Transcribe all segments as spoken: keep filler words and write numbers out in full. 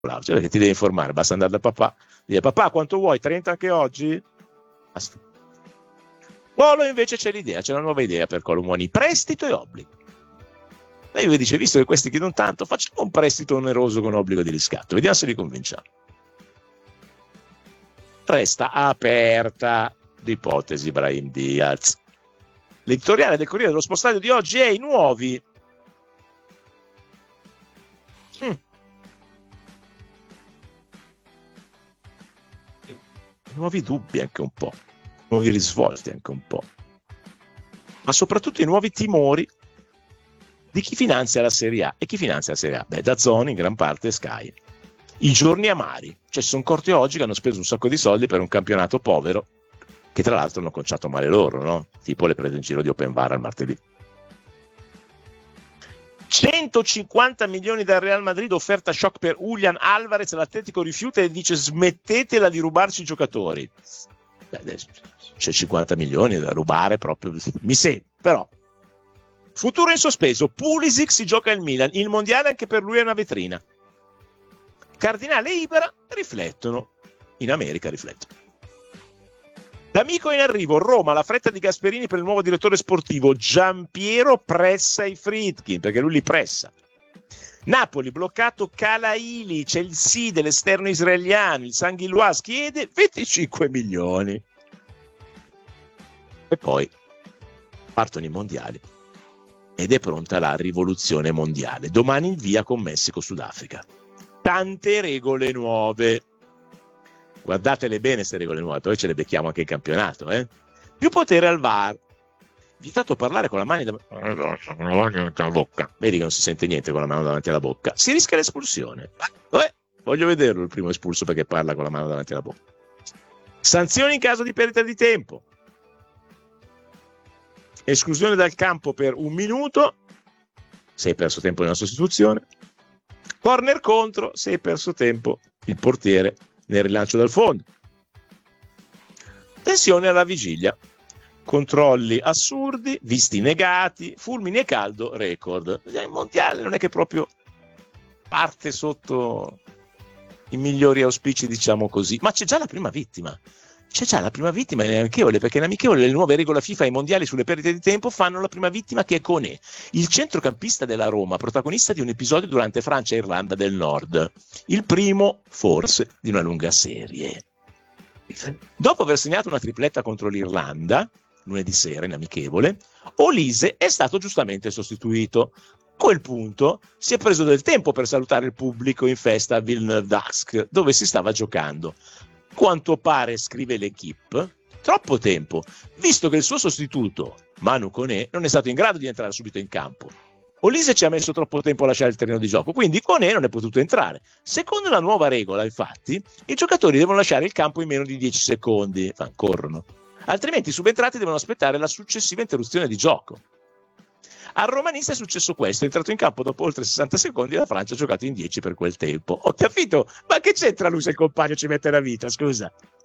cioè che ti devi informare, basta andare da papà, dire papà quanto vuoi, trenta anche oggi? Basta. Colo invece c'è l'idea, c'è una nuova idea per Colomwani, prestito e obbligo. Lei vi dice, visto che questi chiedono tanto, facciamo un prestito oneroso con obbligo di riscatto, vediamo se li convinciamo. Resta aperta l'ipotesi Brahim Diaz. L'editoriale del Corriere dello Spostadio di oggi è i nuovi mm. nuovi dubbi anche un po', nuovi risvolti anche un po', ma soprattutto i nuovi timori di chi finanzia la Serie A. E chi finanzia la Serie A? Beh, DAZN in gran parte Sky. I giorni amari, cioè si sono accorti oggi che hanno speso un sacco di soldi per un campionato povero, che tra l'altro hanno conciato male loro, no? Tipo le prese in giro di Open V A R al martedì. centocinquanta milioni dal Real Madrid, offerta shock per Julian Alvarez, l'Atletico rifiuta e dice smettetela di rubarci i giocatori. Beh, c'è cinquanta milioni da rubare proprio, mi sembra, però. Futuro in sospeso, Pulisic si gioca il Milan, il mondiale anche per lui è una vetrina. Cardinale e Ibra riflettono, in America riflettono. D'amico in arrivo, Roma, la fretta di Gasperini per il nuovo direttore sportivo, Giampiero pressa i Friedkin, perché lui li pressa. Napoli, bloccato Kalaili, c'è il sì dell'esterno israeliano, il Sanguiluas chiede venticinque milioni. E poi partono i mondiali ed è pronta la rivoluzione mondiale. Domani il via con Messico-Sudafrica. Tante regole nuove. Guardatele bene queste regole nuove, poi ce le becchiamo anche in campionato. Eh? Più potere al V A R. Vietato parlare con la mano davanti alla bocca. Vedi che non si sente niente con la mano davanti alla bocca. Si rischia l'espulsione. Eh, voglio vederlo il primo espulso perché parla con la mano davanti alla bocca. Sanzioni in caso di perdita di tempo. Esclusione dal campo per un minuto se hai perso tempo nella sostituzione. Corner contro se hai perso tempo il portiere nel rilancio dal fondo. Tensione alla vigilia, controlli assurdi, visti negati, fulmini e caldo record. Il mondiale non è che proprio parte sotto i migliori auspici, diciamo così, ma c'è già la prima vittima. C'è già la prima vittima in amichevole, perché in amichevole le nuove regole FIFA ai mondiali sulle perdite di tempo fanno la prima vittima, che è Koné, il centrocampista della Roma, protagonista di un episodio durante Francia e Irlanda del Nord, il primo forse di una lunga serie. Dopo aver segnato una tripletta contro l'Irlanda lunedì sera in amichevole, Olise è stato giustamente sostituito. A quel punto si è preso del tempo per salutare il pubblico in festa a Villeneuve-d'Ascq, dove si stava giocando. Quanto pare, scrive l'Equipe, troppo tempo, visto che il suo sostituto, Manu Koné, non è stato in grado di entrare subito in campo. Olise ci ha messo troppo tempo a lasciare il terreno di gioco, quindi Koné non è potuto entrare. Secondo la nuova regola, infatti, i giocatori devono lasciare il campo in meno di dieci secondi, ah, corrono, altrimenti i subentrati devono aspettare la successiva interruzione di gioco. Al romanista è successo questo, è entrato in campo dopo oltre sessanta secondi e la Francia ha giocato in dieci per quel tempo. Ho capito, ma che c'entra lui se il compagno ci mette la vita, scusa?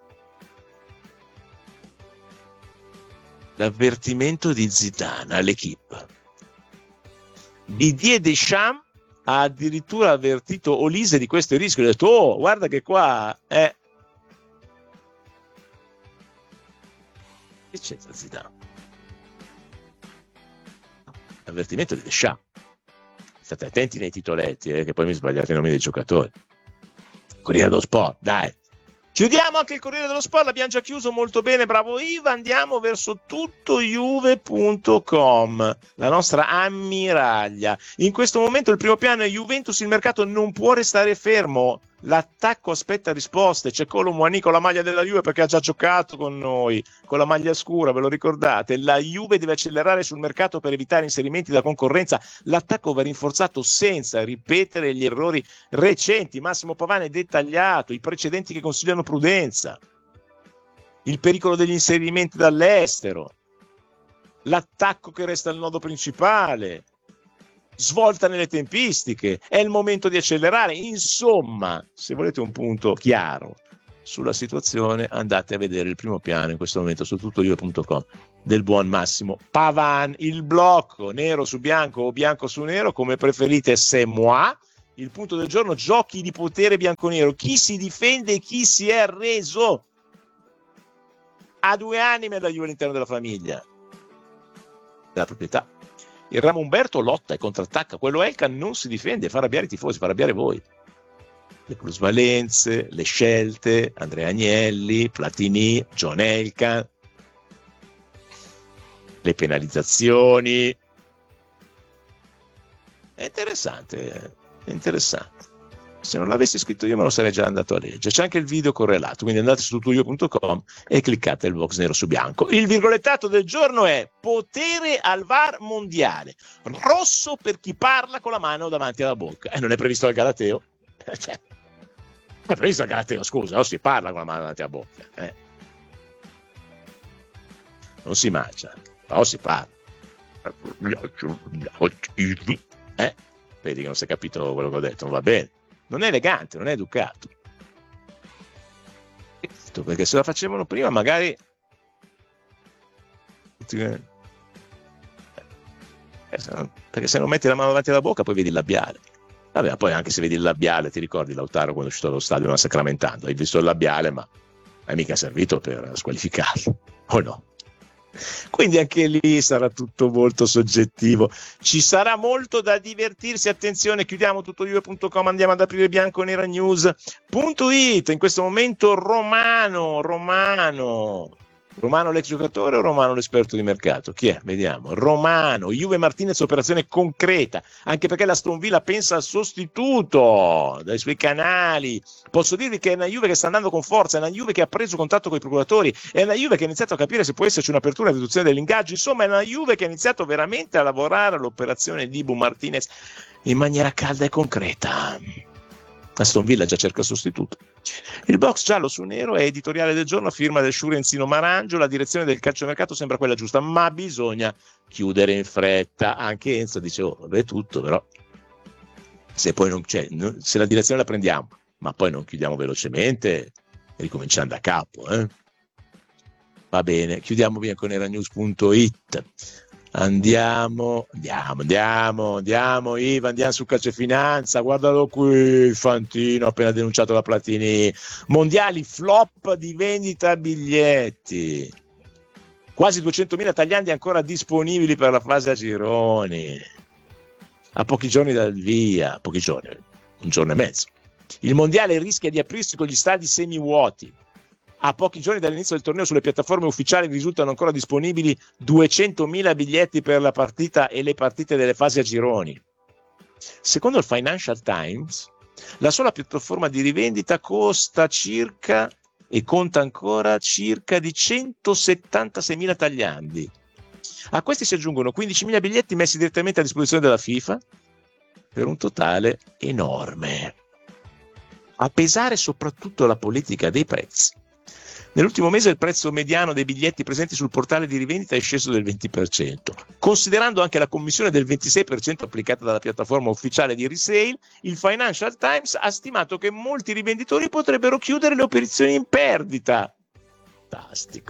L'avvertimento di Zidane all'Equipe. Didier Deschamps ha addirittura avvertito Olise di questo rischio, ha detto, oh, guarda che qua è... Che c'entra Zidane? Avvertimento di Deschamps. State attenti nei titoletti, eh, che poi mi sbagliate i nomi dei giocatori. Corriere dello Sport, dai. Chiudiamo anche il Corriere dello Sport, l'abbiamo già chiuso molto bene, bravo Iva. Andiamo verso tuttojuve punto com, la nostra ammiraglia. In questo momento il primo piano è Juventus, il mercato non può restare fermo. L'attacco aspetta risposte. C'è Colomwani con la maglia della Juve perché ha già giocato con noi, con la maglia scura, ve lo ricordate? La Juve deve accelerare sul mercato per evitare inserimenti da concorrenza. L'attacco va rinforzato senza ripetere gli errori recenti. Massimo Pavane dettagliato, i precedenti che consigliano prudenza, il pericolo degli inserimenti dall'estero, l'attacco che resta il nodo principale, svolta nelle tempistiche, è il momento di accelerare. Insomma, se volete un punto chiaro sulla situazione, andate a vedere il primo piano in questo momento su tuttojuve punto com del buon Massimo Pavan. Il blocco nero su bianco o bianco su nero, come preferite, c'est moi, il punto del giorno, giochi di potere bianconero, chi si difende e chi si è arreso. Ha due anime da Juve all'interno della famiglia, della proprietà. Il ramo Umberto lotta e contrattacca, quello Elkan non si difende, fa arrabbiare i tifosi, fa arrabbiare voi. Le plusvalenze, le scelte, Andrea Agnelli, Platini, John Elkan, le penalizzazioni. È interessante, è interessante. Se non l'avessi scritto io me lo sarei già andato a leggere. C'è anche il video correlato, quindi andate su tutoio punto com e cliccate il box nero su bianco. Il virgolettato del giorno è potere al V A R mondiale. Rosso per chi parla con la mano davanti alla bocca. E eh, non è previsto al Galateo. Cioè, è previsto al Galateo, scusa, non si parla con la mano davanti alla bocca. Eh. Non si mangia, ma si parla. Eh? Vedi che non si è capito quello che ho detto, non va bene. Non è elegante, non è educato. Perché se la facevano prima magari perché se non metti la mano davanti alla bocca poi vedi il labiale. Vabbè, poi anche se vedi il labiale, ti ricordi Lautaro quando è uscito dallo stadio a Sacramentando, hai visto il labiale ma è mica servito per squalificarlo, o no? Quindi anche lì sarà tutto molto soggettivo, ci sarà molto da divertirsi. Attenzione, chiudiamo tutojuve punto com, andiamo ad aprire bianconera news punto it. In questo momento Romano Romano Romano l'ex giocatore o Romano l'esperto di mercato? Chi è? Vediamo. Romano, Juve Martinez, operazione concreta, anche perché l'Aston Villa pensa al sostituto dai suoi canali. Posso dirvi che è una Juve che sta andando con forza, è una Juve che ha preso contatto con i procuratori, è una Juve che ha iniziato a capire se può esserci un'apertura e riduzione dell'ingaggio, insomma è una Juve che ha iniziato veramente a lavorare all'operazione di Dibu Martinez in maniera calda e concreta. Aston Villa già cerca il sostituto. Il box giallo su nero è editoriale del giorno a firma del Sciurenzino Marangio. La direzione del calciomercato sembra quella giusta, ma bisogna chiudere in fretta. Anche Enzo dice, oh, vabbè tutto, però se poi non c'è, se la direzione la prendiamo, ma poi non chiudiamo velocemente, ricominciando da capo. Eh? Va bene, chiudiamo bianconera news punto it. Andiamo, andiamo, andiamo, andiamo, Iva, andiamo su Calcio e Finanza, guardalo qui, Fantino, appena denunciato la Platini, mondiali flop di vendita biglietti, quasi duecentomila tagliandi ancora disponibili per la fase a gironi, a pochi giorni dal via, pochi giorni, un giorno e mezzo, il mondiale rischia di aprirsi con gli stadi semivuoti. A pochi giorni dall'inizio del torneo sulle piattaforme ufficiali risultano ancora disponibili duecentomila biglietti per la partita e le partite delle fasi a gironi. Secondo il Financial Times, la sola piattaforma di rivendita costa circa e conta ancora circa di centosettantaseimila tagliandi. A questi si aggiungono quindicimila biglietti messi direttamente a disposizione della FIFA per un totale enorme. A pesare soprattutto la politica dei prezzi. Nell'ultimo mese il prezzo mediano dei biglietti presenti sul portale di rivendita è sceso del venti per cento. Considerando anche la commissione del ventisei per cento applicata dalla piattaforma ufficiale di resale, il Financial Times ha stimato che molti rivenditori potrebbero chiudere le operazioni in perdita. Fantastico.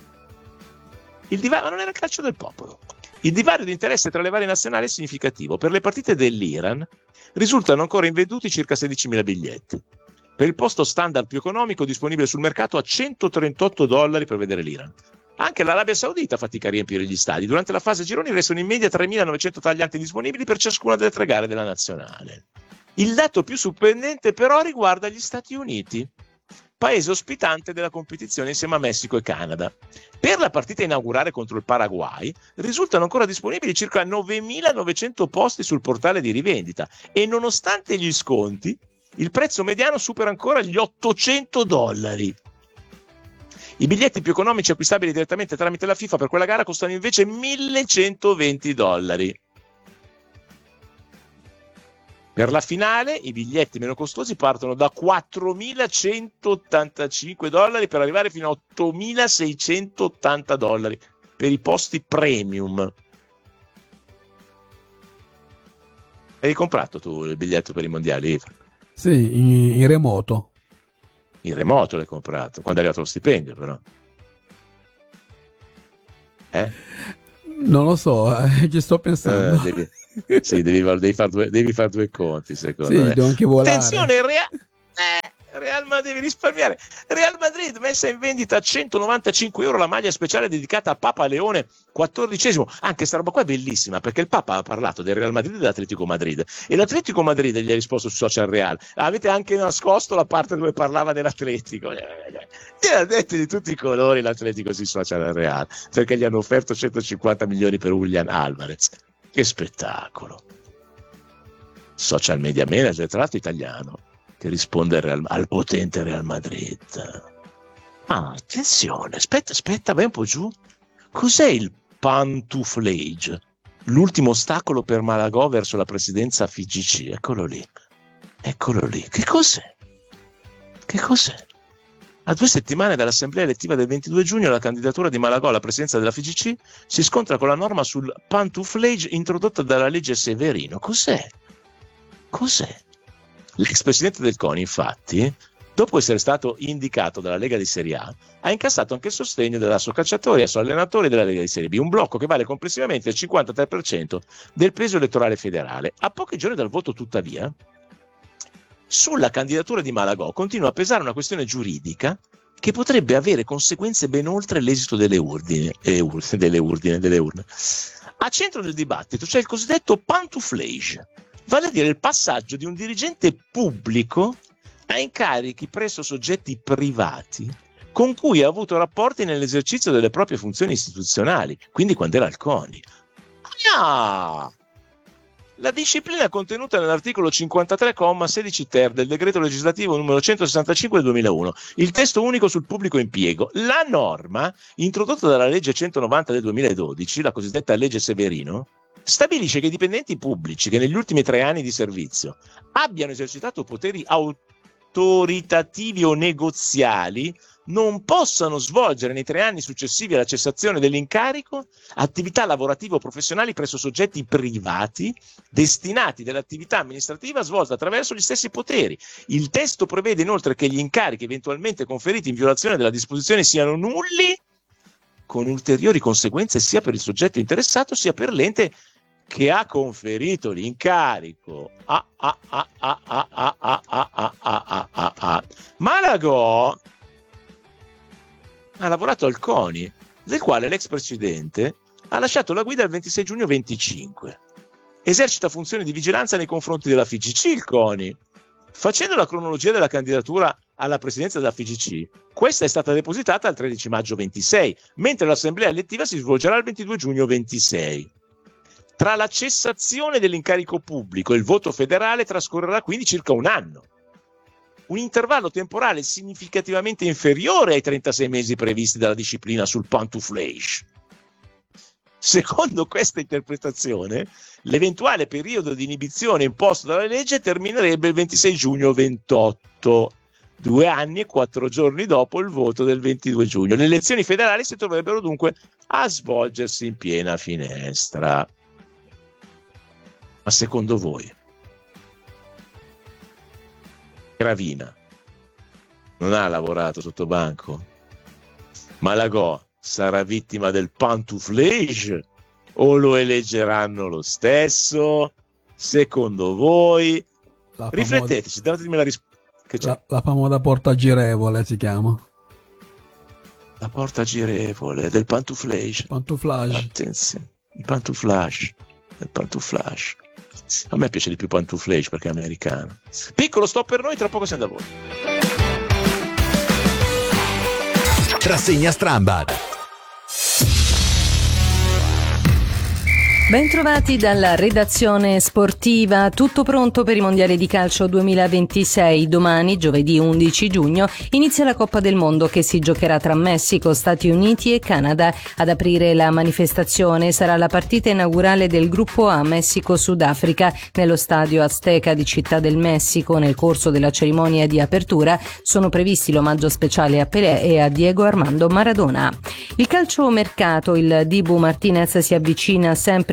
Il divario non era il calcio del popolo. Il divario di interesse tra le varie nazionali è significativo. Per le partite dell'Iran risultano ancora invenduti circa sedicimila biglietti. Per il posto standard più economico disponibile sul mercato a centotrentotto dollari per vedere l'Iran. Anche l'Arabia Saudita fatica a riempire gli stadi. Durante la fase gironi restano in media tremilanovecento taglianti disponibili per ciascuna delle tre gare della nazionale. Il dato più sorprendente però riguarda gli Stati Uniti, paese ospitante della competizione insieme a Messico e Canada. Per la partita inaugurale contro il Paraguay risultano ancora disponibili circa novemilanovecento posti sul portale di rivendita e nonostante gli sconti il prezzo mediano supera ancora gli ottocento dollari. I biglietti più economici acquistabili direttamente tramite la FIFA per quella gara costano invece millecentoventi dollari. Per la finale i biglietti meno costosi partono da quattromilacentottantacinque dollari per arrivare fino a ottomilaseicentottanta dollari per i posti premium. Hai comprato tu il biglietto per i mondiali? Sì, in, in remoto. In remoto l'hai comprato, quando è arrivato lo stipendio però. Eh? Non lo so, eh, ci sto pensando. Eh, devi, sì, devi, devi fare due, devi fare due conti, secondo Sì, me. devo anche volare. Attenzione, Real, eh, Real Madrid, devi risparmiare. Real Madrid messa in vendita a centonovantacinque euro la maglia speciale dedicata a Papa Leone quattordicesimo. Anche sta roba qua è bellissima, perché il Papa ha parlato del Real Madrid e dell'Atletico Madrid, e l'Atletico Madrid gli ha risposto su Social Real: avete anche nascosto la parte dove parlava dell'Atletico. Gli ha detto di tutti i colori l'Atletico si Social Real, perché gli hanno offerto centocinquanta milioni per Julián Álvarez. Che spettacolo. Social media manager, tra l'altro italiano, che risponde al, Real, al potente Real Madrid. Ah, attenzione, aspetta, aspetta, vai un po' giù. Cos'è il pantouflage? L'ultimo ostacolo per Malagò verso la presidenza F I G C. Eccolo lì. Eccolo lì. Che cos'è? Che cos'è? A due settimane dall'assemblea elettiva del ventidue giugno, la candidatura di Malagò alla presidenza della F I G C si scontra con la norma sul pantouflage introdotta dalla legge Severino. Cos'è? Cos'è? L'ex presidente del CONI, infatti, dopo essere stato indicato dalla Lega di Serie A, ha incassato anche il sostegno dell'Assocalciatori e allenatori della Lega di Serie B, un blocco che vale complessivamente il cinquantatré per cento del peso elettorale federale. A pochi giorni dal voto, tuttavia, sulla candidatura di Malagò continua a pesare una questione giuridica che potrebbe avere conseguenze ben oltre l'esito delle urdine, eh, ur, delle urdine, delle urne. A centro del dibattito c'è il cosiddetto pantouflage, vale a dire il passaggio di un dirigente pubblico a incarichi presso soggetti privati con cui ha avuto rapporti nell'esercizio delle proprie funzioni istituzionali, quindi quando era al CONI. Ah! La disciplina contenuta nell'articolo cinquantatré, comma sedici ter del decreto legislativo numero centosessantacinque del duemilauno, il testo unico sul pubblico impiego. La norma, introdotta dalla legge centonovanta del duemiladodici, la cosiddetta legge Severino, stabilisce che i dipendenti pubblici che negli ultimi tre anni di servizio abbiano esercitato poteri autoritativi o negoziali non possano svolgere nei tre anni successivi alla cessazione dell'incarico attività lavorative o professionali presso soggetti privati destinati dell'attività amministrativa svolta attraverso gli stessi poteri. Il testo prevede inoltre che gli incarichi eventualmente conferiti in violazione della disposizione siano nulli, con ulteriori conseguenze sia per il soggetto interessato sia per l'ente che ha conferito l'incarico. Ah, ah, ah, ah, ah, ah, ah, ah, ah, ah, ah, ah. Malagò ha lavorato al CONI, del quale l'ex presidente ha lasciato la guida il ventisei giugno venticinque. Esercita funzioni di vigilanza nei confronti della F I G C, il CONI. Facendo la cronologia della candidatura alla presidenza della F I G C, questa è stata depositata il tredici maggio ventisei, mentre l'assemblea elettiva si svolgerà il ventidue giugno ventisei. Tra la cessazione dell'incarico pubblico e il voto federale trascorrerà quindi circa un anno. Un intervallo temporale significativamente inferiore ai trentasei mesi previsti dalla disciplina sul pantouflage. Secondo questa interpretazione, l'eventuale periodo di inibizione imposto dalla legge terminerebbe il ventisei giugno ventotto, due anni e quattro giorni dopo il voto del ventidue giugno. Le elezioni federali si troverebbero dunque a svolgersi in piena finestra. Ma secondo voi Gravina non ha lavorato sotto banco? Malagò sarà vittima del pantouflage o lo eleggeranno lo stesso? Secondo voi? La Rifletteteci, datemi la risposta. La, la famosa porta girevole si chiama. La porta girevole del pantouflage. Pantouflage. Attenzione, il pantouflage. Il pantouflage. A me piace di più pantouflage perché è americano. Piccolo stop per noi, tra poco siamo da voi. Rassegna Strambad. Bentrovati dalla redazione sportiva, tutto pronto per i mondiali di calcio duemilaventisei. Domani, giovedì undici giugno, inizia la Coppa del Mondo che si giocherà tra Messico, Stati Uniti e Canada. Ad aprire la manifestazione sarà la partita inaugurale del gruppo A Messico-Sudafrica nello stadio Azteca di Città del Messico. Nel corso della cerimonia di apertura sono previsti l'omaggio speciale a Pelé e a Diego Armando Maradona. Il calciomercato, il Dibu Martinez si avvicina sempre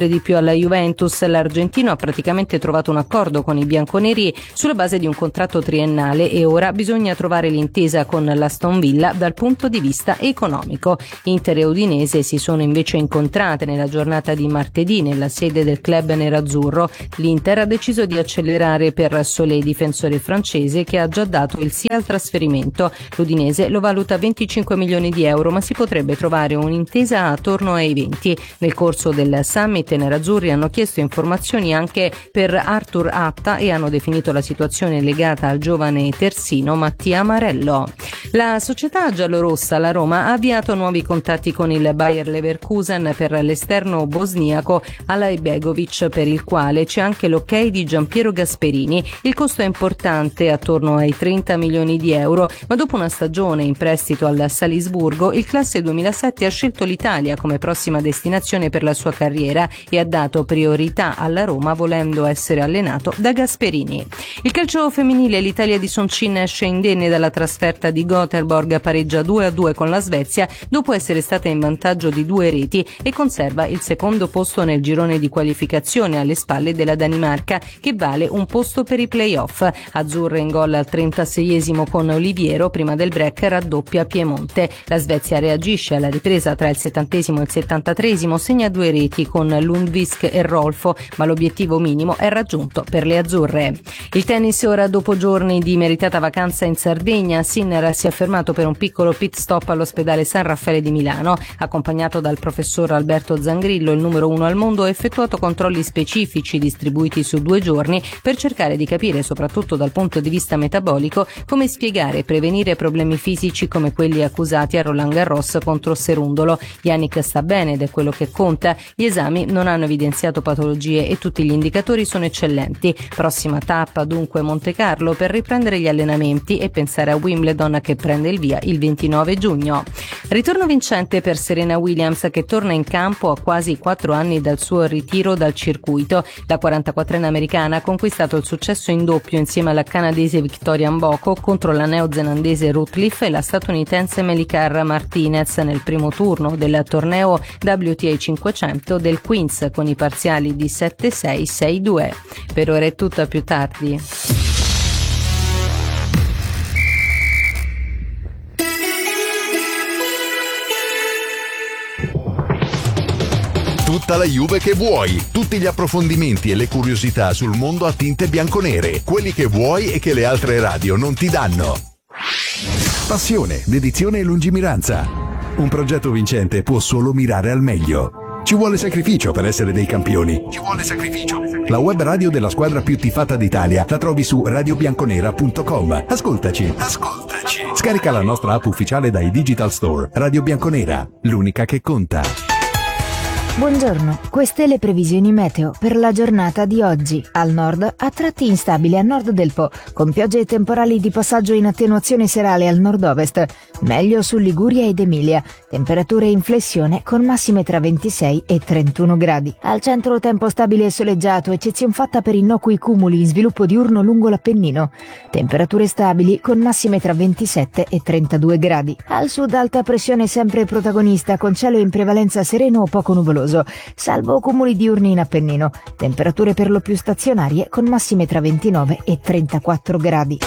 offrire di più alla Juventus. L'argentino ha praticamente trovato un accordo con i bianconeri sulla base di un contratto triennale e ora bisogna trovare l'intesa con l'Aston Villa dal punto di vista economico. Inter e Udinese si sono invece incontrate nella giornata di martedì nella sede del club nerazzurro. L'Inter ha deciso di accelerare per Solé, difensore francese che ha già dato il sì al trasferimento. L'Udinese lo valuta venticinque milioni di euro, ma si potrebbe trovare un'intesa attorno ai venti. Nel corso del summit i nerazzurri hanno chiesto informazioni anche per Arthur Atta e hanno definito la situazione legata al giovane terzino Mattia Marello. La società giallorossa, la Roma, ha avviato nuovi contatti con il Bayer Leverkusen per l'esterno bosniaco Alay Begovic, per il quale c'è anche l'ok di Giampiero Gasperini. Il costo è importante, attorno ai trenta milioni di euro, ma dopo una stagione in prestito al Salisburgo, il classe duemilasette ha scelto l'Italia come prossima destinazione per la sua carriera e ha dato priorità alla Roma, volendo essere allenato da Gasperini. Il calcio femminile, l'Italia di Soncin esce indenne dalla trasferta di Göteborg, pareggia due a due con la Svezia dopo essere stata in vantaggio di due reti e conserva il secondo posto nel girone di qualificazione alle spalle della Danimarca, che vale un posto per i play-off. Azzurre in gol al trentaseiesimo con Oliviero, prima del break raddoppia Piemonte. La Svezia reagisce alla ripresa tra il settantesimo e il settantatreesimo, segna due reti con Lundvik e Rolfo, ma l'obiettivo minimo è raggiunto per le azzurre. Il tennis ora, dopo giorni di meritata vacanza in Sardegna, Sinner si è fermato per un piccolo pit stop all'ospedale San Raffaele di Milano. Accompagnato dal professor Alberto Zangrillo, il numero uno al mondo, ha effettuato controlli specifici distribuiti su due giorni per cercare di capire, soprattutto dal punto di vista metabolico, come spiegare e prevenire problemi fisici come quelli accusati a Roland Garros contro Serundolo. Yannick sta bene ed è quello che conta. Gli esami non hanno evidenziato patologie e tutti gli indicatori sono eccellenti. Prossima tappa dunque Monte Carlo per riprendere gli allenamenti e pensare a Wimbledon, che prende il via il ventinove giugno. Ritorno vincente per Serena Williams, che torna in campo a quasi quattro anni dal suo ritiro dal circuito. La quarantaquattrenne americana ha conquistato il successo in doppio insieme alla canadese Victoria Mboko contro la neozelandese Ruth Leaf e la statunitense Melicar Martinez nel primo turno del torneo W T A cinquecento del Queens, con i parziali di sette sei sei due. Per ora è tutto, a più tardi. Tutta la Juve che vuoi, tutti gli approfondimenti e le curiosità sul mondo a tinte bianconere, quelli che vuoi e che le altre radio non ti danno. Passione, dedizione e lungimiranza. Un progetto vincente può solo mirare al meglio. Ci vuole sacrificio per essere dei campioni. Ci vuole sacrificio. La web radio della squadra più tifata d'Italia la trovi su radio bianconera punto com. Ascoltaci. Ascoltaci. Scarica la nostra app ufficiale dai Digital Store. Radio Bianconera, l'unica che conta. Buongiorno, queste le previsioni meteo per la giornata di oggi. Al nord, a tratti instabile a nord del Po, con piogge e temporali di passaggio in attenuazione serale al nord-ovest. Meglio su Liguria ed Emilia. Temperature in flessione con massime tra ventisei e trentuno gradi. Al centro tempo stabile e soleggiato, eccezion fatta per innocui cumuli in sviluppo diurno lungo l'Appennino. Temperature stabili con massime tra ventisette e trentadue gradi. Al sud alta pressione sempre protagonista, con cielo in prevalenza sereno o poco nuvoloso, salvo cumuli diurni in Appennino. Temperature per lo più stazionarie con massime tra ventinove e trentaquattro gradi.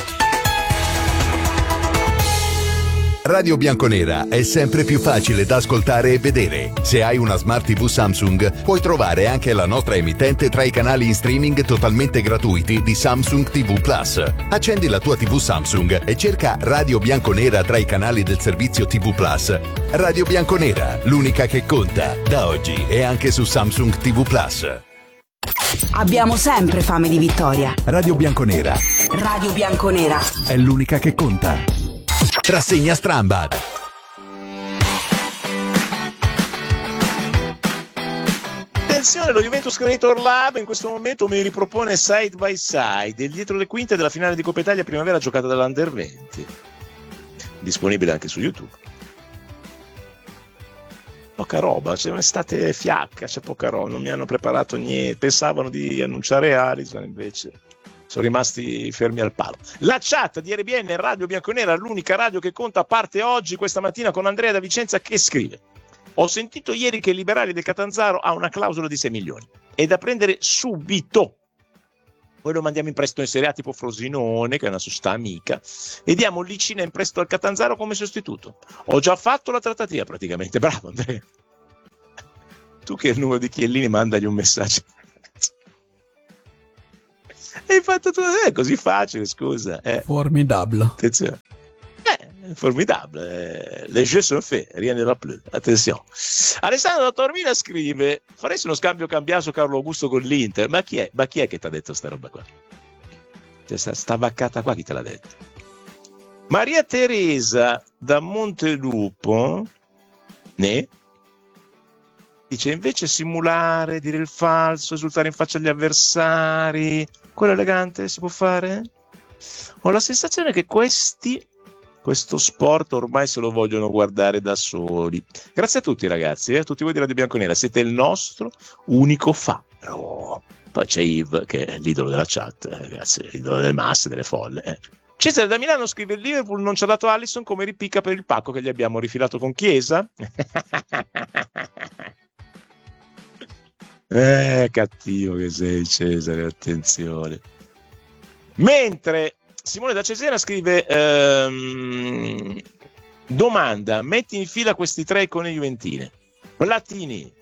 Radio Bianconera è sempre più facile da ascoltare e vedere. Se hai una Smart tivù Samsung, puoi trovare anche la nostra emittente tra i canali in streaming totalmente gratuiti di Samsung tivù Plus. Accendi la tua tivù Samsung e cerca Radio Bianconera tra i canali del servizio tivù Plus. Radio Bianconera, l'unica che conta, da oggi e anche su Samsung tivù Plus. Abbiamo sempre fame di vittoria. Radio Bianconera. Radio Bianconera È l'unica che conta. Rassegna Strambad. Attenzione, lo Juventus Creator Lab in questo momento mi ripropone Side by Side, il dietro le quinte della finale di Coppa Italia primavera giocata dall'Under venti, disponibile anche su YouTube. Poca roba, c'è un'estate fiacca, c'è poca roba, non mi hanno preparato niente, pensavano di annunciare Alisson, invece sono rimasti fermi al palo. La chat di R B N Radio Bianconera, l'unica radio che conta, parte oggi, questa mattina, con Andrea da Vicenza che scrive: Ho sentito ieri che i liberali del Catanzaro ha una clausola di sei milioni. È da prendere subito. Poi lo mandiamo in prestito in Serie A tipo Frosinone, che è una società amica, e diamo Licina in prestito al Catanzaro come sostituto. Ho già fatto la trattativa praticamente. Bravo Andrea. Tu che è il numero di Chiellini, mandagli un messaggio. Hai fatto tutto, è così facile, scusa. Eh. Formidable. Attenzione. Eh, formidable. Les jeux sont faits, rien ne va plus. Attenzione. Alessandro da Tormina scrive: faresti uno scambio cambiaso Carlo Augusto con l'Inter? Ma chi è? Ma chi è che ti ha detto sta roba qua? Cioè, sta, sta vaccata qua chi te l'ha detto? Maria Teresa da Montelupo ne dice: invece simulare, dire il falso, esultare in faccia agli avversari, quello elegante si può fare? Ho la sensazione che questi questo sport ormai se lo vogliono guardare da soli. Grazie a tutti ragazzi, eh, a tutti voi di Radio Bianconera, siete il nostro unico faro. Poi c'è Yves che è l'idolo della chat, eh, ragazzi, l'idolo delle masse, delle folle. Eh. Cesare da Milano scrive: il Liverpool non ci ha dato Alisson, come ripicca per il pacco che gli abbiamo rifilato con Chiesa. Eh, cattivo che sei Cesare, attenzione. Mentre Simone da Cesena scrive: ehm, domanda, metti in fila questi tre icone juventine. Platini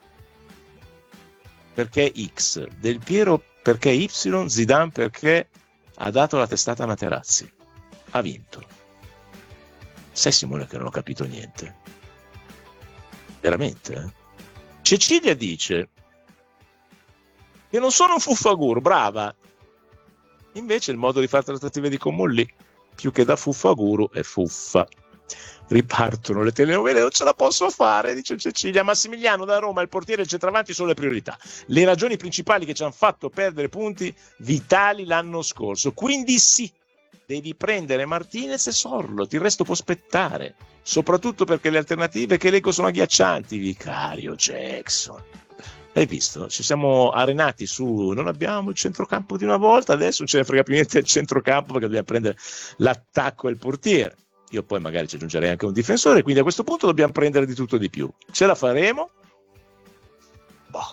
perché X, Del Piero perché Y, Zidane perché ha dato la testata a Materazzi, ha vinto. Sai Simone che non ho capito niente veramente, eh? Cecilia dice che non sono un fuffagur, brava. Invece il modo di fare trattative di Comolli, più che da fuffaguru, è fuffa. Ripartono le telenovele, non ce la posso fare, dice Cecilia. Massimiliano da Roma: il portiere e il centravanti sono le priorità. Le ragioni principali che ci hanno fatto perdere punti vitali l'anno scorso. Quindi sì, devi prendere Martinez e Sorloth, il resto può aspettare. Soprattutto perché le alternative che leggo sono agghiaccianti. Vicario, Jackson. Hai visto? Ci siamo arenati su non abbiamo il centrocampo di una volta, adesso non ce ne frega più niente del centrocampo perché dobbiamo prendere l'attacco e il portiere. Io poi magari ci aggiungerei anche un difensore, quindi a questo punto dobbiamo prendere di tutto e di più. Ce la faremo? Boh.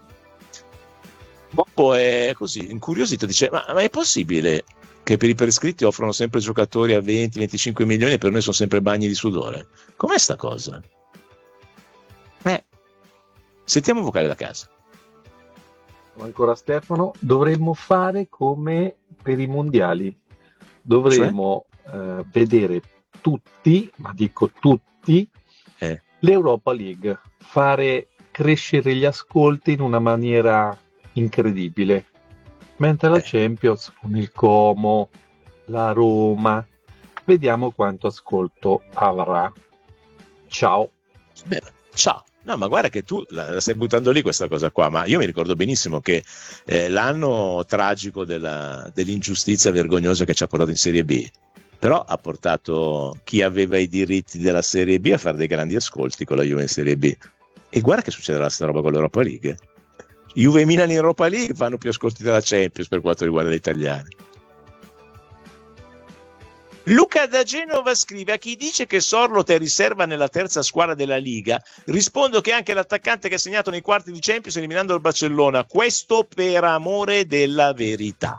Boppo è così, incuriosito, dice: ma, ma è possibile che per i prescritti offrono sempre giocatori a venti venticinque milioni e per noi sono sempre bagni di sudore? Com'è sta cosa? Eh. Sentiamo un vocale da casa. Ancora Stefano, dovremmo fare come per i mondiali, dovremmo cioè? eh, vedere tutti, ma dico tutti, eh. l'Europa League, fare crescere gli ascolti in una maniera incredibile, mentre la eh. Champions con il Como, la Roma, vediamo quanto ascolto avrà. Ciao. Bene, ciao. No, ma guarda che tu la, la stai buttando lì questa cosa qua, ma io mi ricordo benissimo che eh, l'anno tragico della, dell'ingiustizia vergognosa che ci ha portato in Serie B, però ha portato chi aveva i diritti della Serie B a fare dei grandi ascolti con la Juve in Serie B. E guarda che succederà sta roba con l'Europa League. Juve e Milan in Europa League fanno più ascolti della Champions per quanto riguarda gli italiani. Luca da Genova scrive: a chi dice che Sorloth è riserva nella terza squadra della Liga, rispondo che anche l'attaccante che ha segnato nei quarti di Champions eliminando il Barcellona, questo per amore della verità.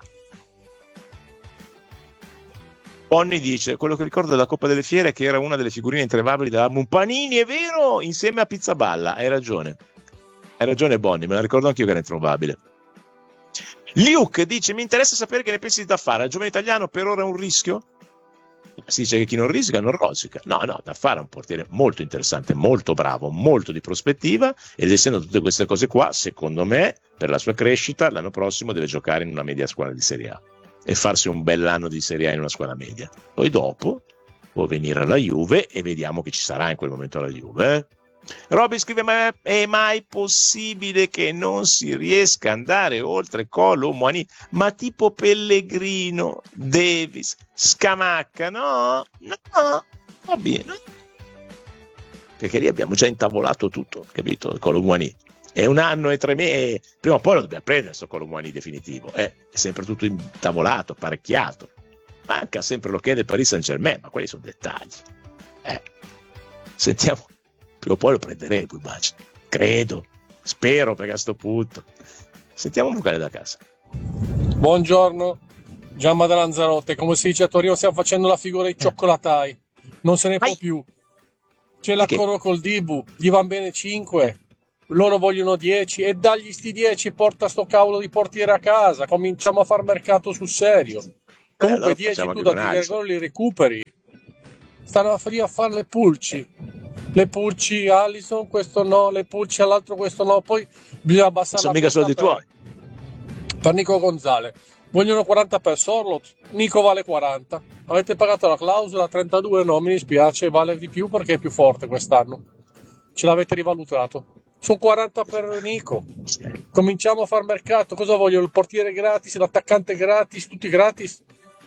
Ponni dice: quello che ricordo della Coppa delle Fiere è che era una delle figurine introvabili dell'album Panini, è vero, insieme a Pizzaballa. Hai ragione, hai ragione Bonni, me la ricordo anch'io che era introvabile. Luke dice: mi interessa sapere che ne pensi di Daffara, il giovane italiano per ora è un rischio? Si dice che chi non risica non rosica. No, no, Daffara è un portiere molto interessante, molto bravo, molto di prospettiva, ed essendo tutte queste cose qua, secondo me, per la sua crescita, l'anno prossimo deve giocare in una media squadra di Serie A e farsi un bell'anno di Serie A in una squadra media. Poi dopo può venire alla Juve e vediamo che ci sarà in quel momento alla Juve. Eh? Robby scrive: ma è mai possibile che non si riesca ad andare oltre Colomboani? Ma tipo Pellegrino, Davis, Scamacca? No, no, va bene, perché lì abbiamo già intavolato tutto, capito? Colomboani è un anno e tre mesi, prima o poi lo dobbiamo prendere questo Colomboani definitivo, eh? È sempre tutto intavolato, parecchiato, manca sempre l'ok del Paris Saint Germain, ma quelli sono dettagli. eh. Sentiamo prima o poi lo prenderemo, immagino. Credo, spero, perché a sto punto. Sentiamo un vocale da casa. Buongiorno, Giamma da Lanzarote. Come si dice a Torino, stiamo facendo la figura dei cioccolatai. Non se ne può Vai. più. C'è l'accordo col Dibu, gli van bene cinque, loro vogliono dieci e dagli sti dieci, porta sto cavolo di portiere a casa. Cominciamo a far mercato sul serio. Comunque allora dieci facciamo tu anche da con Alisson. gol li recuperi. Stanno lì a fare le pulci. Le pulci Alisson, questo no, le pulci all'altro, questo no. Poi bisogna abbassare Sono la mica soldi per, tuoi. per Nico Gonzalez. Vogliono quaranta per Sorloth, Nico vale quaranta. Avete pagato la clausola, trentadue no, mi dispiace, vale di più perché è più forte quest'anno. Ce l'avete rivalutato. Sono quaranta per Nico. Cominciamo a far mercato. Cosa voglio? Il portiere gratis, l'attaccante gratis, tutti gratis?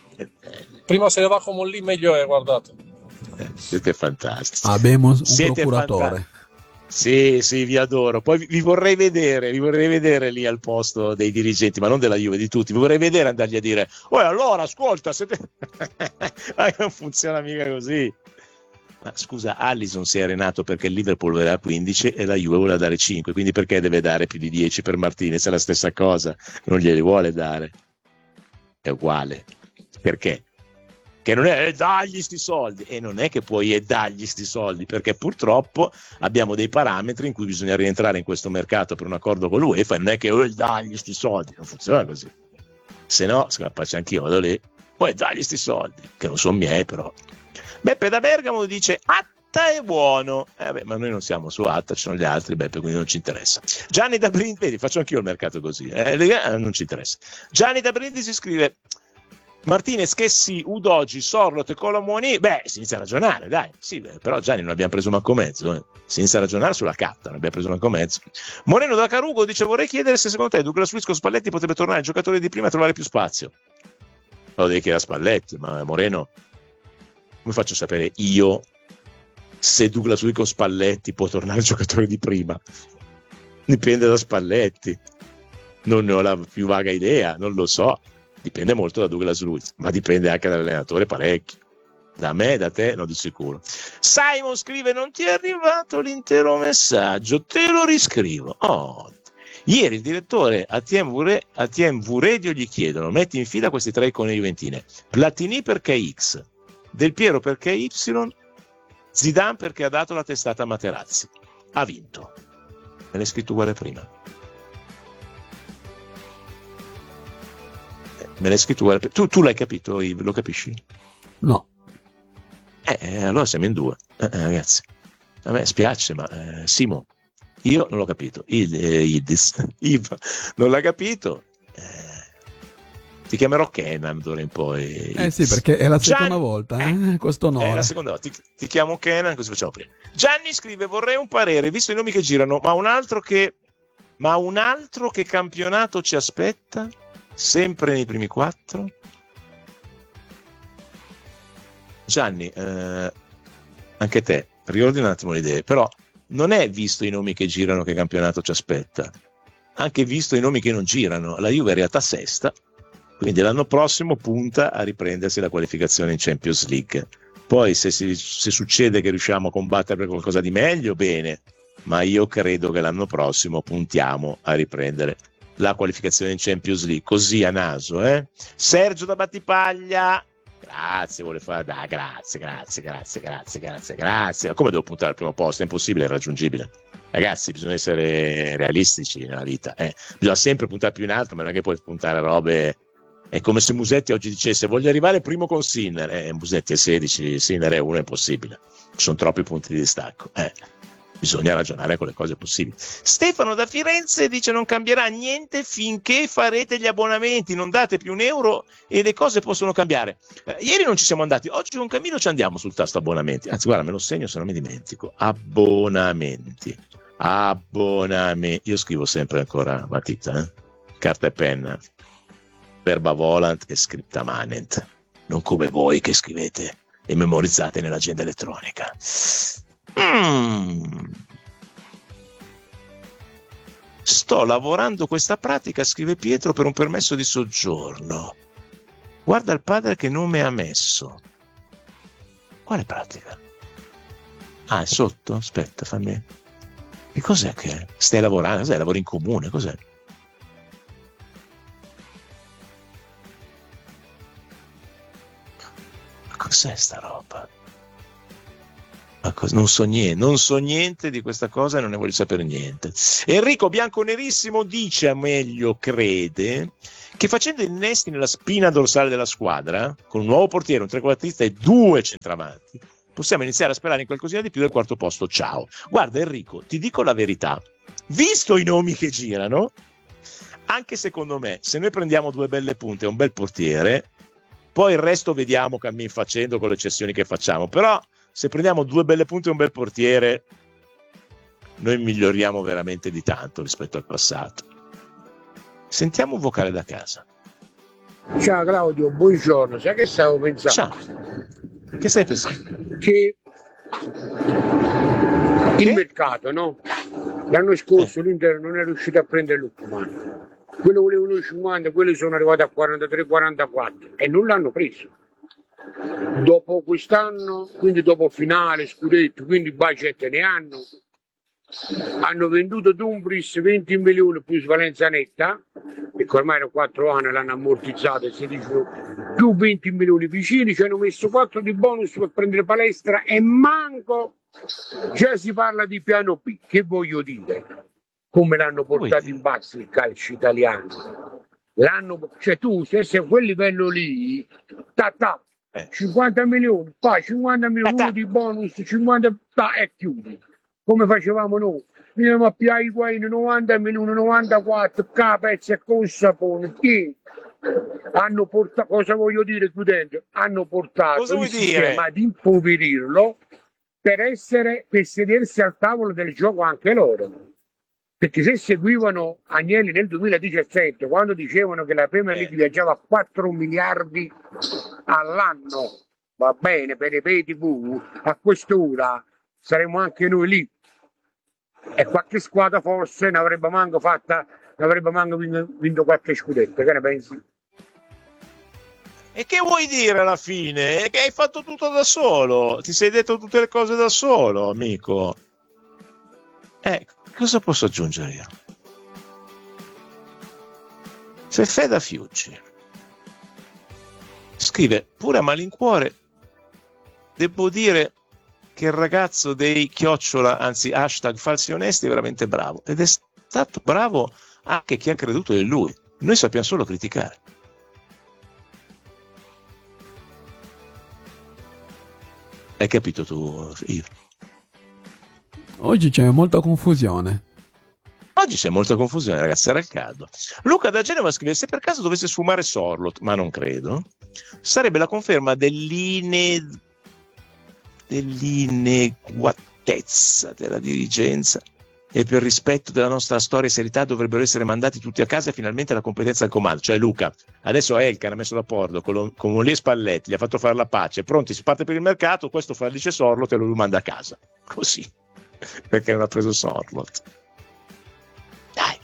Prima se ne va come lì, meglio è, guardate. Siete fantastici. Abbiamo un Siete procuratore. fanta- Sì, sì, vi adoro. Poi vi, vi vorrei vedere, vi vorrei vedere lì al posto dei dirigenti, ma non della Juve, di tutti. Vi vorrei vedere andargli a dire: oh, allora, ascolta, siete... non funziona mica così. Ma scusa, Alisson si è arenato perché il Liverpool voleva quindici e la Juve voleva dare cinque, quindi perché deve dare più di dieci per Martinez? È la stessa cosa, non glieli vuole dare. È uguale. Perché? Che non è eh, dagli sti soldi, e non è che puoi eh, dagli sti soldi, perché purtroppo abbiamo dei parametri in cui bisogna rientrare in questo mercato per un accordo con l'UEFA, e non è che eh, dagli sti soldi, non funziona così. Se no, scappaci anch'io, vado lì, poi dagli sti soldi, che non sono miei però. Beppe da Bergamo dice: Atta è buono. Eh beh, ma noi non siamo su Atta, ci sono gli altri, Beppe, quindi non ci interessa. Gianni da Brindisi, vedi, faccio anch'io il mercato così, eh, non ci interessa. Gianni da Brindisi scrive: Martinez, Chessy, Udogi, Sorloth e Colomoni. Beh, si inizia a ragionare, dai. Sì, beh, però Gianni non abbiamo preso manco mezzo. Eh. Si inizia a ragionare sulla carta, non abbiamo preso manco mezzo. Moreno da Carugo dice: vorrei chiedere se secondo te Douglas Luiz con Spalletti potrebbe tornare il giocatore di prima e trovare più spazio. Lo devi chiedere a Spalletti, ma Moreno, come faccio a sapere io se Douglas Luiz con Spalletti può tornare il giocatore di prima? Dipende da Spalletti. Non ne ho la più vaga idea, non lo so. Dipende molto da Douglas Luiz, ma dipende anche dall'allenatore parecchio. Da me, da te, no, di sicuro. Simon scrive: non ti è arrivato l'intero messaggio, te lo riscrivo. Oh. Ieri il direttore a T M V Radio gli chiedono: metti in fila questi tre icone juventine. Platini perché X, Del Piero perché Y, Zidane perché ha dato la testata a Materazzi. Ha vinto. Me l'hai scritto uguale prima. Me l'hai scritto uguale. Tu, tu l'hai capito, Yves? Lo capisci? No. Eh, allora siamo in due. Eh, eh, ragazzi. A me spiace, ma eh, Simo, io non l'ho capito. Il, eh, Yves non l'ha capito. Eh, ti chiamerò Kenan d'ora in poi. Eh sì, perché è la seconda Gianni, volta, eh? Questo onore. È la seconda volta. Ti, ti chiamo Kenan, così facciamo prima. Gianni scrive: vorrei un parere, visto i nomi che girano, ma un altro che ma un altro che campionato ci aspetta? Sempre nei primi quattro? Gianni, eh, anche te, riordina un attimo le idee, però non è visto i nomi che girano che campionato ci aspetta, anche visto i nomi che non girano. La Juve è in realtà sesta, quindi l'anno prossimo punta a riprendersi la qualificazione in Champions League. Poi se, si, se succede che riusciamo a combattere per qualcosa di meglio, bene, ma io credo che l'anno prossimo puntiamo a riprendere la qualificazione in Champions League, così a naso. eh? Sergio da Battipaglia, grazie, vuole fare, dai, grazie, grazie, grazie, grazie, grazie, grazie. Come devo puntare al primo posto? È impossibile, è irraggiungibile. Ragazzi, bisogna essere realistici nella vita, eh? Bisogna sempre puntare più in alto, ma non è che puoi puntare a robe. È come se Musetti oggi dicesse: voglio arrivare primo con Sinner. Eh, Musetti è sedici, Sinner è uno, è impossibile. Ci sono troppi punti di distacco. Eh. Bisogna ragionare con le cose possibili. Stefano da Firenze dice: non cambierà niente finché farete gli abbonamenti, non date più un euro e le cose possono cambiare. Eh, ieri non ci siamo andati, oggi con Camillo ci andiamo sul tasto abbonamenti. Anzi, guarda, me lo segno se non mi dimentico. Abbonamenti. Abbonamenti. Io scrivo sempre ancora matita, eh? Carta e penna. Verba volant e scripta manent. Non come voi che scrivete e memorizzate nell'agenda elettronica. Mm. Sto lavorando questa pratica, scrive Pietro, per un permesso di soggiorno. Guarda il padre che nome ha messo. Quale pratica? Ah, è sotto? Aspetta, fammi. Che cos'è che stai lavorando? Cos'è? Lavori in comune? Cos'è? Cos'è sta roba? Ma cos- non so niente, non so niente di questa cosa e non ne voglio sapere niente. Enrico Bianconerissimo dice, a meglio crede, che facendo innesti nella spina dorsale della squadra, con un nuovo portiere, un trequartista e due centravanti, possiamo iniziare a sperare in qualcosina di più del quarto posto. Ciao. Guarda Enrico, ti dico la verità, visto i nomi che girano, anche secondo me, se noi prendiamo due belle punte e un bel portiere, poi il resto vediamo cammin facendo con le cessioni che facciamo, però se prendiamo due belle punte e un bel portiere, noi miglioriamo veramente di tanto rispetto al passato. Sentiamo un vocale da casa. Ciao Claudio, buongiorno. Sai che stavo pensando? Ciao. Che stai pensando? Che il Che? mercato, no? L'anno scorso l'Inter non è riuscito a prendere Lukman. Quello volevano cinquanta, quelli sono arrivati a quarantatré quarantaquattro e non l'hanno preso. Dopo quest'anno, quindi dopo finale, scudetto, quindi budget ne hanno. Hanno venduto Dumfries venti milioni più Valenza netta, perché ormai da quattro anni l'hanno ammortizzato e si dice più venti milioni vicini, ci hanno messo quattro di bonus per prendere Palestra e manco già si parla di piano B. Che voglio dire? Come l'hanno portato in basso il calcio italiano? L'hanno, cioè tu se sei a quel livello lì, ta, ta, cinquanta milioni, poi cinquanta milioni di bonus, cinquanta ta, e chiudi. Come facevamo noi, andiamo a piare i guai novanta milioni, novantaquattro, capezzi e con sapone, che hanno portato, cosa voglio dire chiudendo? Hanno portato Cosa il vuoi sistema dire? ad impoverirlo per essere, per sedersi al tavolo del gioco anche loro. Perché se seguivano Agnelli nel duemiladiciassette, quando dicevano che la Premier League viaggiava a quattro miliardi all'anno, va bene, per i pay tivù, a quest'ora saremmo anche noi lì. E qualche squadra forse ne avrebbe manco fatta, ne avrebbe manco vinto, vinto qualche scudetto, che ne pensi? E che vuoi dire alla fine? È che hai fatto tutto da solo, ti sei detto tutte le cose da solo, amico. Eh, cosa posso aggiungere io? Fefeda Fiuggi scrive, pure a malincuore, devo dire che il ragazzo dei chiocciola, anzi hashtag falsi onesti, è veramente bravo. Ed è stato bravo anche chi ha creduto in lui. Noi sappiamo solo criticare. Hai capito tu, Yves? Oggi c'è molta confusione. Oggi c'è molta confusione, ragazzi, era il caldo. Luca da Genova scrive, se per caso dovesse sfumare Sorloth, ma non credo, sarebbe la conferma dell'ine... dell'ineguatezza della dirigenza e per rispetto della nostra storia e serietà dovrebbero essere mandati tutti a casa e finalmente la competenza al comando. Cioè Luca, adesso Elkan ha messo d'accordo con, lo, con Molli e Spalletti, gli ha fatto fare la pace, pronti, si parte per il mercato, questo fallisce Sorloth e lo manda a casa. Così, perché non ha preso Sorloth. Dai.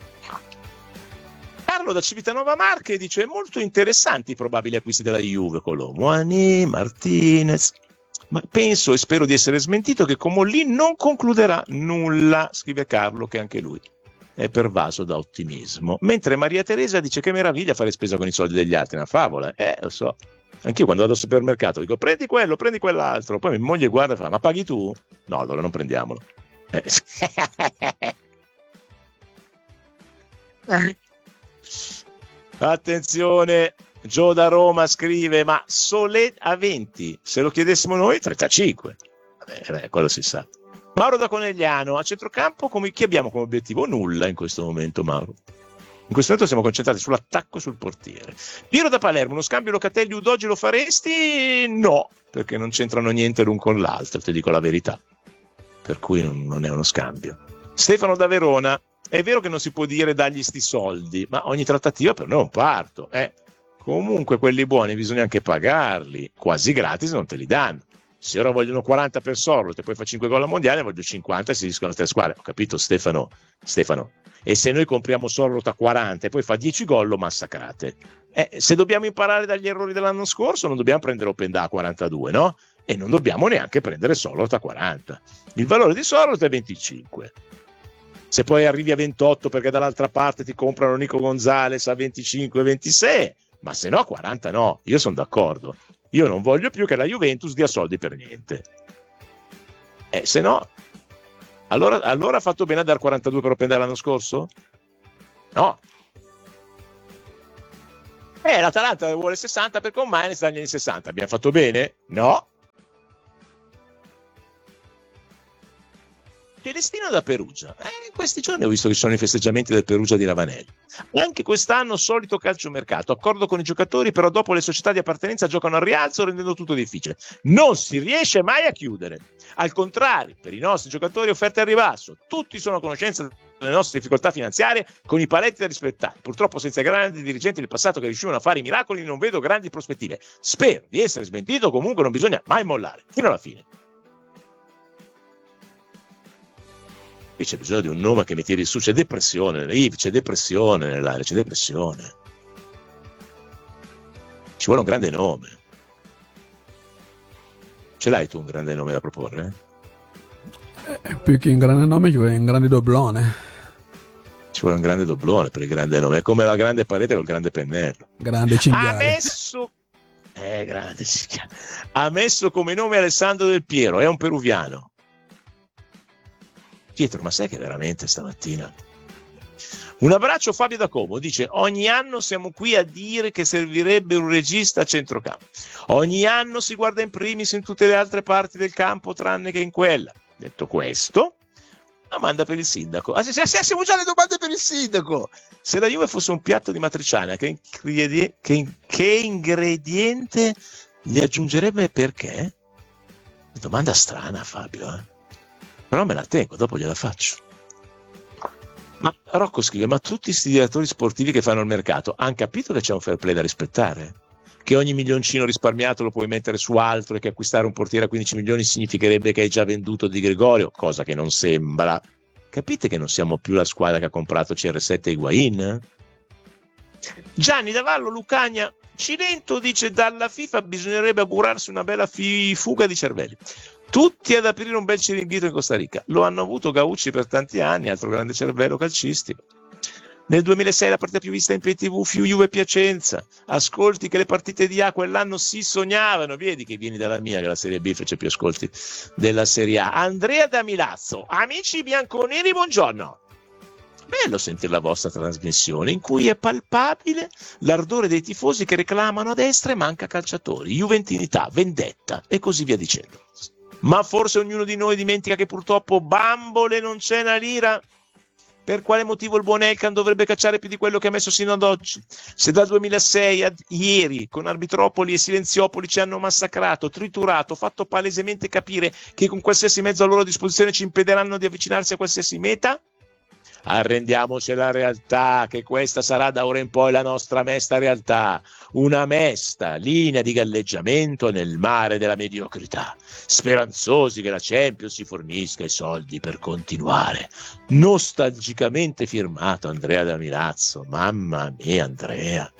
Carlo da Civitanova Marche dice, molto interessanti i probabili acquisti della Juve, Colomboani, Martinez... Ma penso e spero di essere smentito che Comolli non concluderà nulla, scrive Carlo, che anche lui è pervaso da ottimismo. Mentre Maria Teresa dice che meraviglia fare spesa con i soldi degli altri, una favola. Eh, lo so. Anch'io quando vado al supermercato dico prendi quello, prendi quell'altro. Poi mia moglie guarda e fa, ma paghi tu? No, allora non prendiamolo. Eh. Attenzione. Gio da Roma scrive, ma Solé a venti, se lo chiedessimo noi trentacinque. Vabbè, quello si sa. Mauro da Conegliano, a centrocampo come, chi abbiamo come obiettivo? Nulla in questo momento, Mauro. In questo momento siamo concentrati sull'attacco e sul portiere. Piero da Palermo, uno scambio Locatelli-Udogi lo faresti? No, perché non c'entrano niente l'un con l'altro, ti dico la verità. Per cui non, non è uno scambio. Stefano da Verona, è vero che non si può dire dagli sti soldi, ma ogni trattativa per noi è un parto, eh. Comunque quelli buoni bisogna anche pagarli, quasi gratis non te li danno. Se ora vogliono quaranta per Sorloth e poi fa cinque gol al mondiale, voglio cinquanta e si discono tre squadre. Ho capito Stefano? Stefano. E se noi compriamo Sorloth a quaranta e poi fa dieci gol, lo massacrate. Eh, se dobbiamo imparare dagli errori dell'anno scorso, non dobbiamo prendere Openda a quarantadue, no? e non dobbiamo neanche prendere Sorloth a quaranta. Il valore di Sorloth è venticinque. Se poi arrivi a ventotto perché dall'altra parte ti comprano Nico Gonzalez a venticinque ventisei, ma se no a quaranta no, io sono d'accordo. Io non voglio più che la Juventus dia soldi per niente. Eh, se no, allora, allora ha fatto bene a dar quarantadue per prendere l'anno scorso? No. Eh, l'Atalanta vuole sessanta perché un Mainz dagli anni sessanta. Abbiamo fatto bene? No. Celestino da Perugia. Eh, in questi giorni ho visto che ci sono i festeggiamenti del Perugia di Ravanelli. Anche quest'anno solito calciomercato, accordo con i giocatori, però dopo le società di appartenenza giocano al rialzo rendendo tutto difficile. Non si riesce mai a chiudere. Al contrario, per i nostri giocatori offerte al ribasso. Tutti sono a conoscenza delle nostre difficoltà finanziarie con i paletti da rispettare. Purtroppo senza grandi dirigenti del passato che riuscivano a fare i miracoli non vedo grandi prospettive. Spero di essere smentito, comunque non bisogna mai mollare. Fino alla fine. Qui c'è bisogno di un nome che mi tiri su, c'è depressione, c'è depressione nell'aria, c'è depressione. Ci vuole un grande nome. Ce l'hai tu un grande nome da proporre? Eh, più che un grande nome ci vuole un grande doblone. Ci vuole un grande doblone per il grande nome, è come la grande parete col grande pennello. Grande cinghiale. Ha messo... Eh, grande cinghiale. Ha messo come nome Alessandro Del Piero, è un peruviano. Pietro, ma sai che veramente stamattina? Un abbraccio Fabio da Como, dice ogni anno siamo qui a dire che servirebbe un regista a centrocampo, ogni anno si guarda in primis in tutte le altre parti del campo tranne che in quella. Detto questo, domanda per il sindaco. Ah, sì, sì, sì, siamo già alle domande per il sindaco. Se la Juve fosse un piatto di matriciana, che, ingrediente, che, che ingrediente gli aggiungerebbe e perché? Domanda strana, Fabio, eh? Però me la tengo, dopo gliela faccio. Ma Rocco scrive, ma tutti questi direttori sportivi che fanno il mercato hanno capito che c'è un fair play da rispettare? Che ogni milioncino risparmiato lo puoi mettere su altro e che acquistare un portiere a quindici milioni significherebbe che hai già venduto Di Gregorio, cosa che non sembra. Capite che non siamo più la squadra che ha comprato C R sette e Higuain? Gianni Davallo Lucagna Cilento dice dalla FIFA bisognerebbe augurarsi una bella fi- fuga di cervelli. Tutti ad aprire un bel ciringhito in Costa Rica. Lo hanno avuto Gaucci per tanti anni, altro grande cervello calcistico. Nel duemilasei la partita più vista in pay tivù fu Juve Piacenza. Ascolti che le partite di A quell'anno si sognavano. Vedi che vieni dalla mia, che la Serie B fece più ascolti della Serie A. Andrea da Milazzo. Amici bianconeri, buongiorno. Bello sentire la vostra trasmissione in cui è palpabile l'ardore dei tifosi che reclamano a destra e manca calciatori, juventinità, vendetta e così via dicendo. Ma forse ognuno di noi dimentica che purtroppo bambole non c'è una lira? Per quale motivo il buon Elkan dovrebbe cacciare più di quello che ha messo sino ad oggi? Se dal duemilasei a ieri con Arbitropoli e Silenziopoli ci hanno massacrato, triturato, fatto palesemente capire che con qualsiasi mezzo a loro disposizione ci impediranno di avvicinarsi a qualsiasi meta? Arrendiamoci alla realtà, che questa sarà da ora in poi la nostra mesta realtà, una mesta linea di galleggiamento nel mare della mediocrità, speranzosi che la Champions si fornisca i soldi per continuare. Nostalgicamente firmato Andrea da Milazzo. Mamma mia Andrea,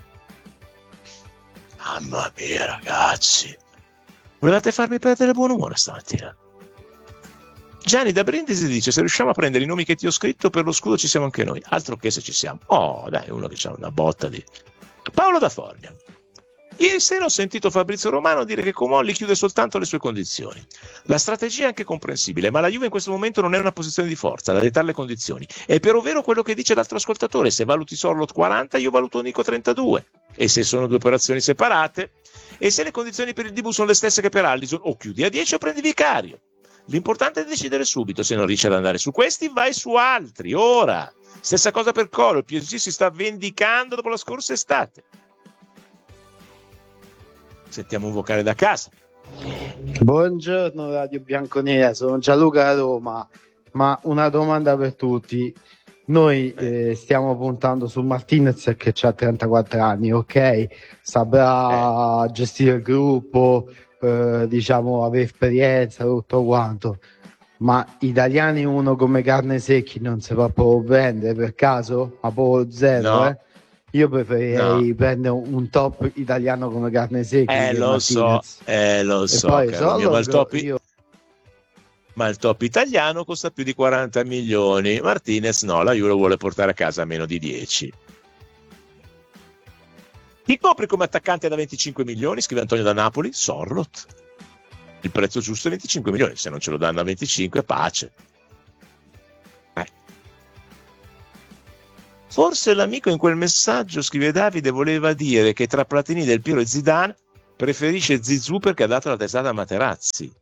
mamma mia ragazzi, volevate farmi perdere buon umore stamattina? Gianni da Brindisi dice se riusciamo a prendere i nomi che ti ho scritto per lo scudo ci siamo anche noi, altro che se ci siamo. Oh dai, uno che ha una botta di... Paolo da Fornia. Ieri sera ho sentito Fabrizio Romano dire che Comolli chiude soltanto le sue condizioni. La strategia è anche comprensibile, ma la Juve in questo momento non è una posizione di forza da dettare le condizioni. È per ovvero quello che dice l'altro ascoltatore, se valuti Sorloth quaranta io valuto Nico trentadue, e se sono due operazioni separate, e se le condizioni per il Dibu sono le stesse che per Alisson, o chiudi a dieci o prendi Vicario. L'importante è decidere subito, se non riesci ad andare su questi vai su altri, ora. Stessa cosa per Colo, il P S G si sta vendicando dopo la scorsa estate. Sentiamo un vocale da casa. Buongiorno Radio Bianconera, sono Gianluca da Roma, ma una domanda per tutti. Noi eh, stiamo puntando su Martinez che ha trentaquattro anni, ok? Saprà eh. gestire il gruppo, eh, diciamo, avere esperienza, tutto quanto. Ma italiani uno come Carne Secchi non si può proprio prendere per caso? A proprio zero, no. eh? Io preferirei No. prendere un top italiano come carne secca. Eh, che lo so, Martinez. eh, lo E so, poi caro mio, ma il solo top, io ma il top italiano costa più di quaranta milioni. Martinez no, la Juve lo vuole portare a casa a meno di dieci. Chi copri come attaccante da venticinque milioni? Scrive Antonio da Napoli. Sorlot. Il prezzo giusto è venticinque milioni, se non ce lo danno a venticinque, pace. Eh. Forse l'amico in quel messaggio, scrive Davide, voleva dire che tra Platini, Del Piero e Zidane preferisce Zizou perché ha dato la testata a Materazzi.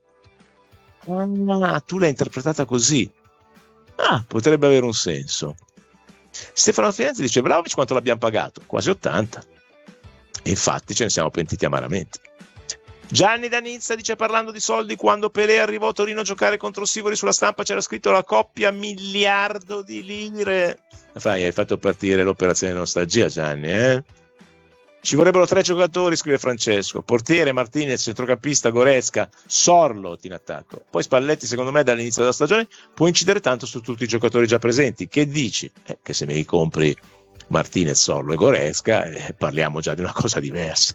Ah, tu l'hai interpretata così. Ah, potrebbe avere un senso. Stefano Firenze dice: Vlahovic quanto l'abbiamo pagato? Quasi ottanta. E infatti ce ne siamo pentiti amaramente. Gianni da Nizza dice: parlando di soldi, quando Pelé arrivò a Torino a giocare contro Sivori, sulla stampa c'era scritto la coppia miliardo di lire. Fai, hai fatto partire l'operazione nostalgia, Gianni, eh? Ci vorrebbero tre giocatori, scrive Francesco: portiere, Martinez, centrocampista, Goretzka, Sorlot in attacco. Poi Spalletti, secondo me, dall'inizio della stagione può incidere tanto su tutti i giocatori già presenti. Che dici? Eh, che se mi ricompri Martinez, Sorlo e Goretzka, eh, parliamo già di una cosa diversa.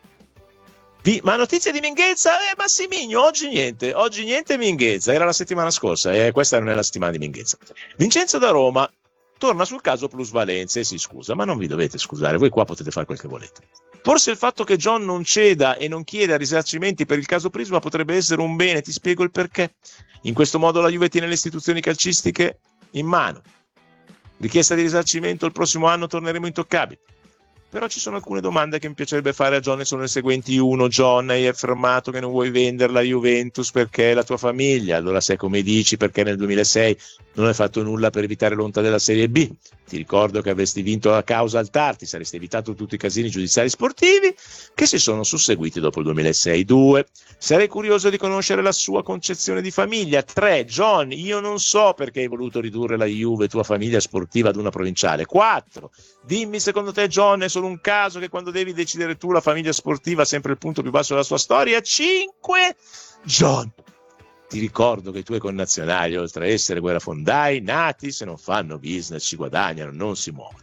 Di, ma notizie di Minghezza? Eh, Massimigno, oggi niente, oggi niente Minghezza, era la settimana scorsa, e eh, questa non è la settimana di Minghezza. Vincenzo da Roma torna sul caso plusvalenze e si scusa, ma non vi dovete scusare, voi qua potete fare quel che volete. Forse il fatto che John non ceda e non chieda risarcimenti per il caso Prisma potrebbe essere un bene, ti spiego il perché. In questo modo la Juve tiene le istituzioni calcistiche in mano. Richiesta di risarcimento il prossimo anno, torneremo intoccabili. Però ci sono alcune domande che mi piacerebbe fare a John e sono le seguenti. Uno, John, hai affermato che non vuoi vendere la Juventus perché è la tua famiglia. Allora sai come dici perché nel duemilasei non hai fatto nulla per evitare l'onta della Serie B. Ti ricordo che avresti vinto la causa al T A R, ti saresti evitato tutti i casini giudiziari sportivi che si sono susseguiti dopo il duemilasei. Due, sarei curioso di conoscere la sua concezione di famiglia. Tre, John, io non so perché hai voluto ridurre la Juve, tua famiglia sportiva, ad una provinciale. Quattro, dimmi secondo te John è solo un caso che quando devi decidere tu la famiglia sportiva è sempre il punto più basso della sua storia. Cinque, John, ti ricordo che i tuoi connazionali, oltre a essere guerrafondai, nati, se non fanno business, ci guadagnano, non si muovono.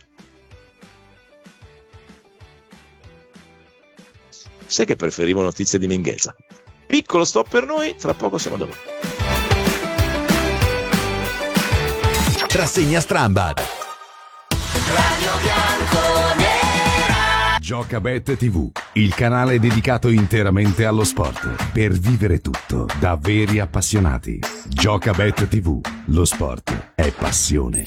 Sai che preferivo notizie di Minghezza? Piccolo stop per noi, tra poco siamo da voi. Rassegna Strambad. Radio Bianconera. Giocabet tivù, il canale dedicato interamente allo sport, per vivere tutto da veri appassionati. Giocabet tivù, lo sport è passione.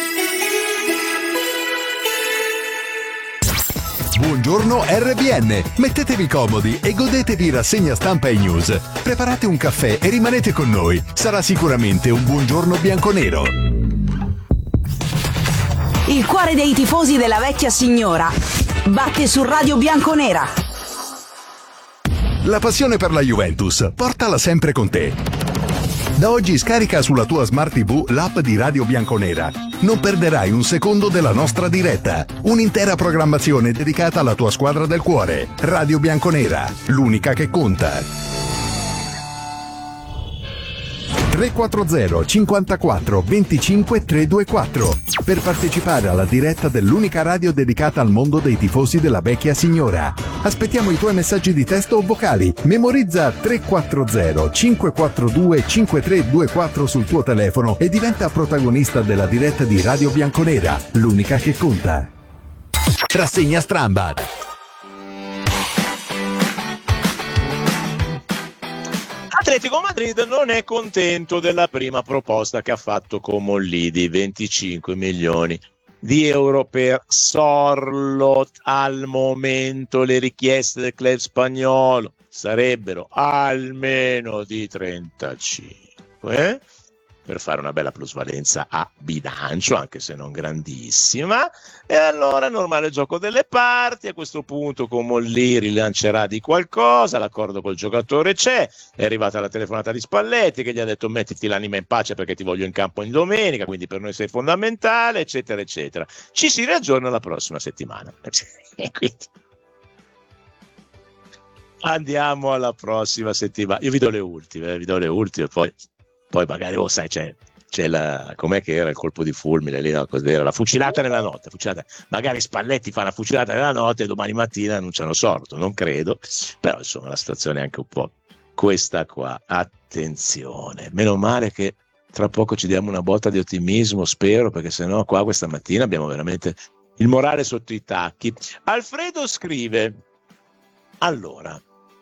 Buongiorno R B N, mettetevi comodi e godetevi rassegna stampa e news. Preparate un caffè e rimanete con noi, sarà sicuramente un buongiorno bianconero. Il cuore dei tifosi della vecchia signora batte su Radio Bianconera. La passione per la Juventus, portala sempre con te. Da oggi scarica sulla tua Smart tivù l'app di Radio Bianconera. Non perderai un secondo della nostra diretta. Un'intera programmazione dedicata alla tua squadra del cuore. Radio Bianconera, l'unica che conta. tre quattro zero cinquantaquattro venticinque trecentoventiquattro per partecipare alla diretta dell'unica radio dedicata al mondo dei tifosi della vecchia signora. Aspettiamo i tuoi messaggi di testo o vocali. Memorizza tre quattro zero cinque quattro due cinque tre due quattro sul tuo telefono e diventa protagonista della diretta di Radio Bianconera, l'unica che conta. Rassegna Strambad. Atletico Madrid non è contento della prima proposta che ha fatto con Mollidi, venticinque milioni di euro per Sorlot. Al momento le richieste del club spagnolo sarebbero almeno di trentacinque per fare una bella plusvalenza a bilancio, anche se non grandissima, e allora normale gioco delle parti. A questo punto con Molli rilancerà di qualcosa, l'accordo col giocatore c'è, è arrivata la telefonata di Spalletti che gli ha detto mettiti l'anima in pace perché ti voglio in campo in domenica, quindi per noi sei fondamentale, eccetera eccetera. Ci si riaggiorna la prossima settimana. E quindi andiamo alla prossima settimana. Io vi do le ultime, eh, vi do le ultime, poi Poi magari, oh, sai, c'è c'è la, com'è che era il colpo di fulmine lì, no? Cos'era? La fucilata nella notte, fucilata. Magari Spalletti fa una fucilata nella notte e domani mattina non c'hanno sorto, non credo, però insomma la situazione è anche un po' questa qua. Attenzione, meno male che tra poco ci diamo una botta di ottimismo, spero, perché sennò qua questa mattina abbiamo veramente il morale sotto i tacchi. Alfredo scrive, allora,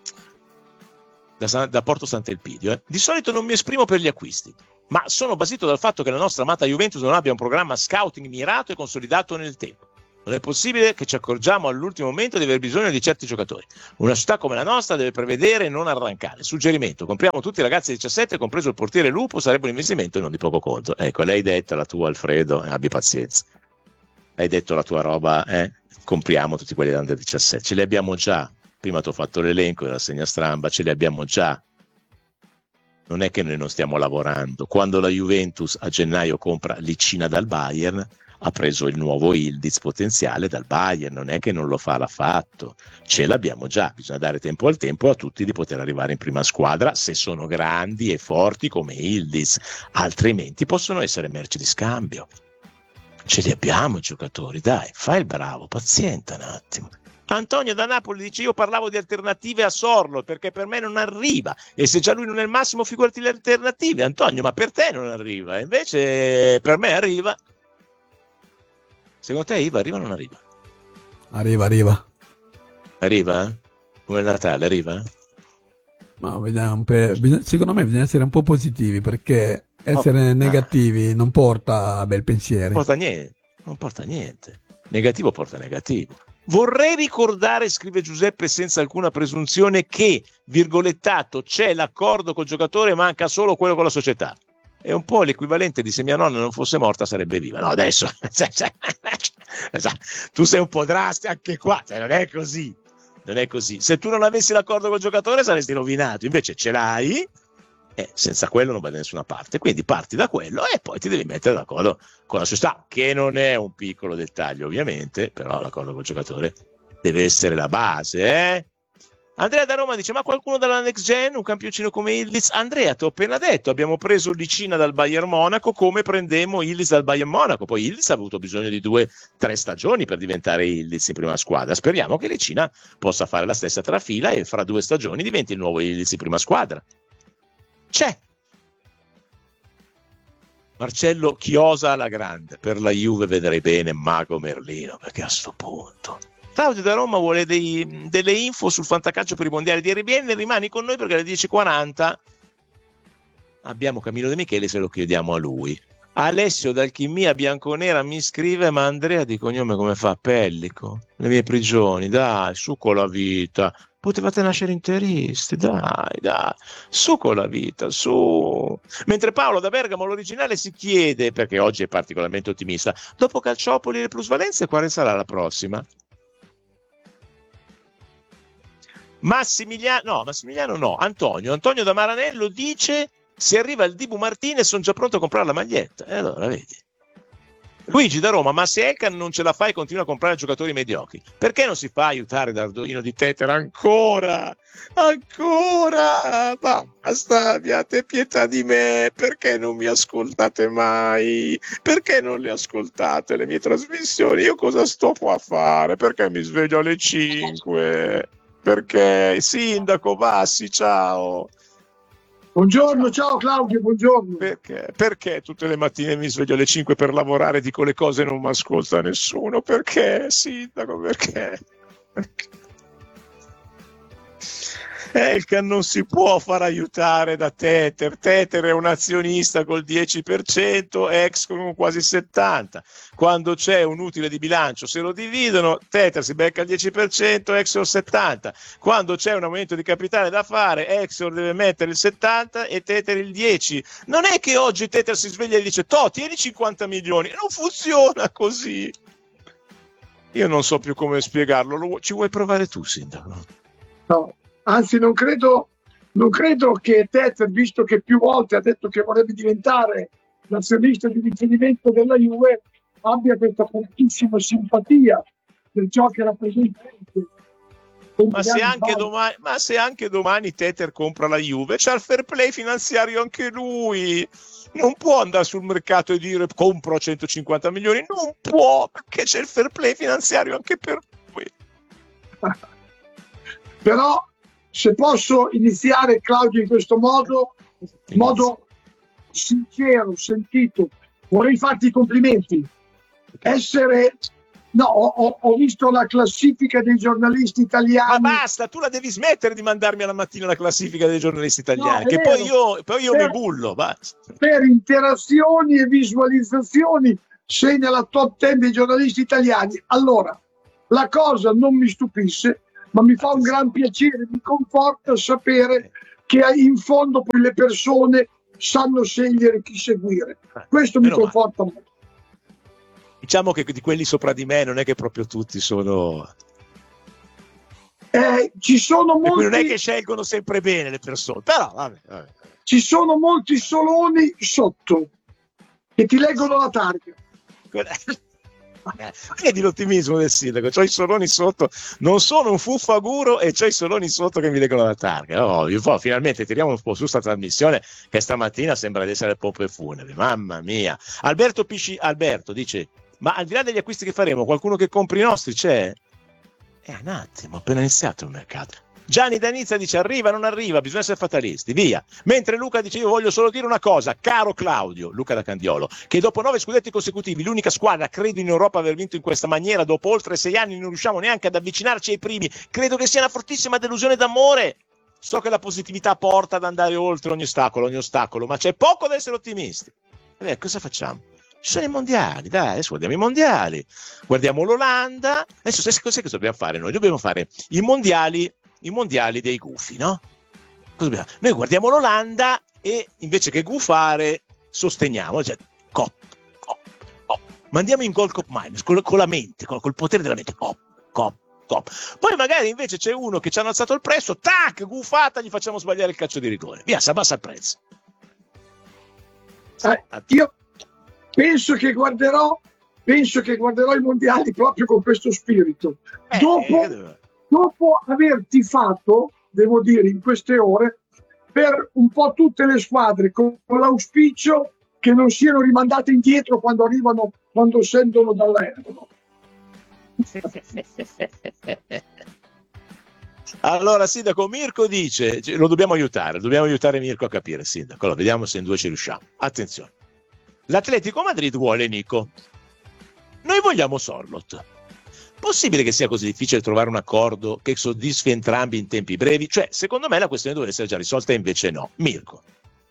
da, da Porto Sant'Elpidio, eh, di solito non mi esprimo per gli acquisti, ma sono basito dal fatto che la nostra amata Juventus non abbia un programma scouting mirato e consolidato nel tempo. Non è possibile che ci accorgiamo all'ultimo momento di aver bisogno di certi giocatori. Una società come la nostra deve prevedere e non arrancare. Suggerimento: compriamo tutti i ragazzi di diciassette, compreso il portiere Lupo, sarebbe un investimento e non di poco conto. Ecco, l'hai detta la tua, Alfredo, eh, abbi pazienza. Hai detto la tua roba, eh? Compriamo tutti quelli under diciassette. Ce li abbiamo già. Prima ti ho fatto l'elenco della segna stramba, ce li abbiamo già. Non è che noi non stiamo lavorando. Quando la Juventus a gennaio compra Licina dal Bayern, ha preso il nuovo Yildiz potenziale dal Bayern, non è che non lo fa, l'ha fatto, ce l'abbiamo già, bisogna dare tempo al tempo a tutti di poter arrivare in prima squadra se sono grandi e forti come Yildiz, altrimenti possono essere merci di scambio. Ce li abbiamo i giocatori, dai, fai il bravo, pazienta un attimo. Antonio da Napoli dice: io parlavo di alternative a Sorlo perché per me non arriva, e se già lui non è il massimo, figurati le alternative. Antonio, ma per te non arriva, invece per me arriva. Secondo te Iva arriva o non arriva? Arriva, arriva. Arriva? Come il Natale, arriva? Ma vediamo, per, bisogna, secondo me bisogna essere un po' positivi, perché essere oh, negativi ah. non porta a bel pensieri. Non porta niente, non porta niente. Negativo porta negativo. Vorrei ricordare, scrive Giuseppe senza alcuna presunzione, che, virgolettato, c'è l'accordo col giocatore, manca solo quello con la società. È un po' l'equivalente di se mia nonna non fosse morta sarebbe viva. No, adesso tu sei un po' drastico anche qua, cioè, non è così. Non è così. Se tu non avessi l'accordo col giocatore saresti rovinato, invece ce l'hai e senza quello non vai da nessuna parte. Quindi parti da quello e poi ti devi mettere d'accordo con la società, che non è un piccolo dettaglio ovviamente, però l'accordo col giocatore deve essere la base, eh? Andrea da Roma dice: ma qualcuno dalla Next Gen, un campioncino come Yildiz? Andrea, ti ho appena detto, abbiamo preso Licina dal Bayern Monaco come prendemmo Yildiz dal Bayern Monaco. Poi Yildiz ha avuto bisogno di due, tre stagioni per diventare Yildiz in prima squadra. Speriamo che Licina possa fare la stessa trafila e fra due stagioni diventi il nuovo Yildiz in prima squadra. C'è Marcello Chiosa alla grande, per la Juve vedrei bene Mago Merlino, perché a sto punto Claudio da Roma vuole dei, delle info sul fantacalcio per i mondiali di R B N. Rimani con noi perché alle dieci e quaranta abbiamo Camillo De Michele, se lo chiediamo a lui. Alessio d'Alchimia Bianconera mi scrive: ma Andrea di cognome come fa? Pellico, le mie prigioni, dai, su con la vita, potevate nascere interisti, dai, dai, su con la vita, su. Mentre Paolo da Bergamo l'originale si chiede, perché oggi è particolarmente ottimista, dopo Calciopoli e le plusvalenze quale sarà la prossima? Massimiliano, no, Massimiliano no, Antonio, Antonio da Maranello dice: se arriva il Dibu Martinez sono già pronto a comprare la maglietta. E allora vedi. Luigi da Roma: ma se Elkan non ce la fa e continua a comprare giocatori mediocri, perché non si fa aiutare da Arduino di Tetera ancora? Ancora? Basta, abbiate pietà di me, perché non mi ascoltate mai? Perché non le ascoltate le mie trasmissioni? Io cosa sto qua a fare? Perché mi sveglio alle cinque? Perché sindaco Bassi, ciao. Buongiorno, ciao Claudio, buongiorno. Perché? Perché tutte le mattine mi sveglio alle cinque per lavorare e dico le cose e non mi ascolta nessuno? Perché, sindaco, perché? Perché? Elkan non si può far aiutare da Tether. Tether è un azionista col dieci per cento, ex con quasi il settanta per cento. Quando c'è un utile di bilancio se lo dividono, Tether si becca il dieci per cento, Exor settanta per cento. Quando c'è un aumento di capitale da fare, Exor deve mettere il settanta per cento e Tether il dieci per cento. Non è che oggi Tether si sveglia e dice: toh, tieni cinquanta milioni. Non funziona così. Io non so più come spiegarlo. Lo, ci vuoi provare tu, sindaco? No. Anzi, non credo, non credo che Tether, visto che più volte ha detto che vorrebbe diventare l'azionista di riferimento della Juve, abbia questa fortissima simpatia per ciò che rappresenta Ma se, anche domani, ma se anche domani Teter compra la Juve, c'ha il fair play finanziario anche lui. Non può andare sul mercato e dire compro a centocinquanta milioni, non può, perché c'è il fair play finanziario anche per lui. Però se posso iniziare, Claudio, in questo modo, in modo sincero, sentito, vorrei farti i complimenti. Essere... No, ho, ho visto la classifica dei giornalisti italiani. Ma basta, tu la devi smettere di mandarmi alla mattina la classifica dei giornalisti italiani, No, che vero. poi io, poi io Per- mi bullo, basta. Per interazioni e visualizzazioni sei nella top dieci dei giornalisti italiani. Allora, la cosa non mi stupisce, ma mi fa un gran piacere, mi conforta sapere che in fondo poi le persone sanno scegliere chi seguire. Questo mi Meno male. conforta molto. Diciamo che di quelli sopra di me non è che proprio tutti sono... Eh, ci sono Per cui non è molti, che scelgono sempre bene le persone, però vabbè, vabbè. ci sono molti soloni sotto che ti leggono la targa. Eh, vedi l'ottimismo del sindaco, c'ho i soloni sotto, non sono un fuffaguro e c'ho i soloni sotto che mi leggono la targa. Oh, io, poi, finalmente tiriamo un po' su sta trasmissione che stamattina sembra di essere pompe funebri, mamma mia. Alberto Pisci, Alberto dice, ma al di là degli acquisti che faremo, qualcuno che compri i nostri c'è? Eh, un attimo, ho appena iniziato il mercato. Gianni Danizza dice arriva, non arriva, bisogna essere fatalisti, via. Mentre Luca dice io voglio solo dire una cosa, caro Claudio, Luca da Candiolo, che dopo nove scudetti consecutivi, l'unica squadra credo in Europa aver vinto in questa maniera, dopo oltre sei anni non riusciamo neanche ad avvicinarci ai primi, credo che sia una fortissima delusione d'amore. So che la positività porta ad andare oltre ogni ostacolo, ogni ostacolo, ma c'è poco da essere ottimisti. E beh, cosa facciamo? Ci sono i mondiali, dai, adesso guardiamo i mondiali, guardiamo l'Olanda, adesso sai cosa dobbiamo fare noi? Dobbiamo fare i mondiali i mondiali dei gufi, no? Cosa dobbiamo? Noi guardiamo l'Olanda e invece che gufare sosteniamo, cioè cop, cop, cop. Mandiamo in goal cop minus con, con la mente, con, col potere della mente, cop, cop, cop. Poi magari invece c'è uno che ci hanno alzato il prezzo, tac, gufata, gli facciamo sbagliare il calcio di rigore, via, si abbassa il prezzo. Eh, io penso che guarderò penso che guarderò i mondiali proprio con questo spirito. Eh, Dopo eh, Dopo aver tifato, devo dire, in queste ore, per un po' tutte le squadre, con l'auspicio che non siano rimandate indietro quando arrivano, quando scendono dall'aereo. Allora, sindaco, Mirko dice, lo dobbiamo aiutare, dobbiamo aiutare Mirko a capire, sindaco. Allora, vediamo se in due ci riusciamo. Attenzione. L'Atletico Madrid vuole Nico. Noi vogliamo Sorloth. Possibile che sia così difficile trovare un accordo che soddisfi entrambi in tempi brevi? Cioè, secondo me la questione dovrebbe essere già risolta e invece no. Mirko.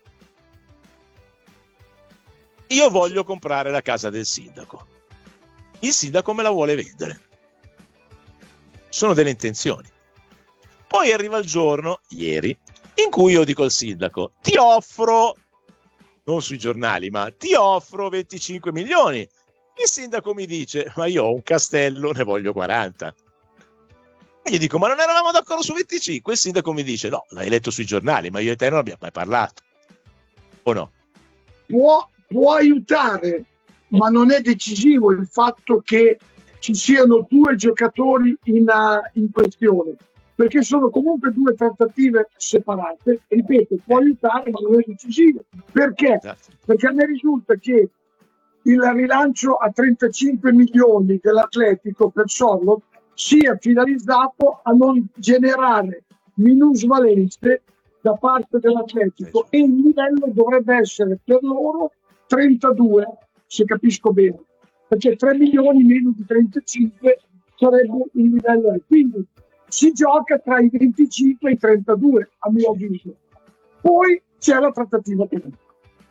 Io voglio comprare la casa del sindaco. Il sindaco me la vuole vendere. Sono delle intenzioni. Poi arriva il giorno, ieri, in cui io dico al sindaco, ti offro, non sui giornali, ma ti offro venticinque milioni. Il sindaco mi dice, ma io ho un castello, ne voglio quaranta. E gli dico, ma non eravamo d'accordo su venticinque? Il sindaco mi dice, no, l'hai letto sui giornali, ma io e te non abbiamo mai parlato. O no? Può, può aiutare, ma non è decisivo il fatto che ci siano due giocatori in, uh, in questione, perché sono comunque due trattative separate. Ripeto, può aiutare, ma non è decisivo. Perché? Perché a me risulta che il rilancio a trentacinque milioni dell'Atletico per Sorloth sia finalizzato a non generare minusvalenze da parte dell'Atletico, e il livello dovrebbe essere per loro trentadue, se capisco bene, perché tre milioni meno di trentacinque sarebbe il livello. Quindi si gioca tra i venticinque e i trentadue, a mio avviso. Poi c'è la trattativa politica.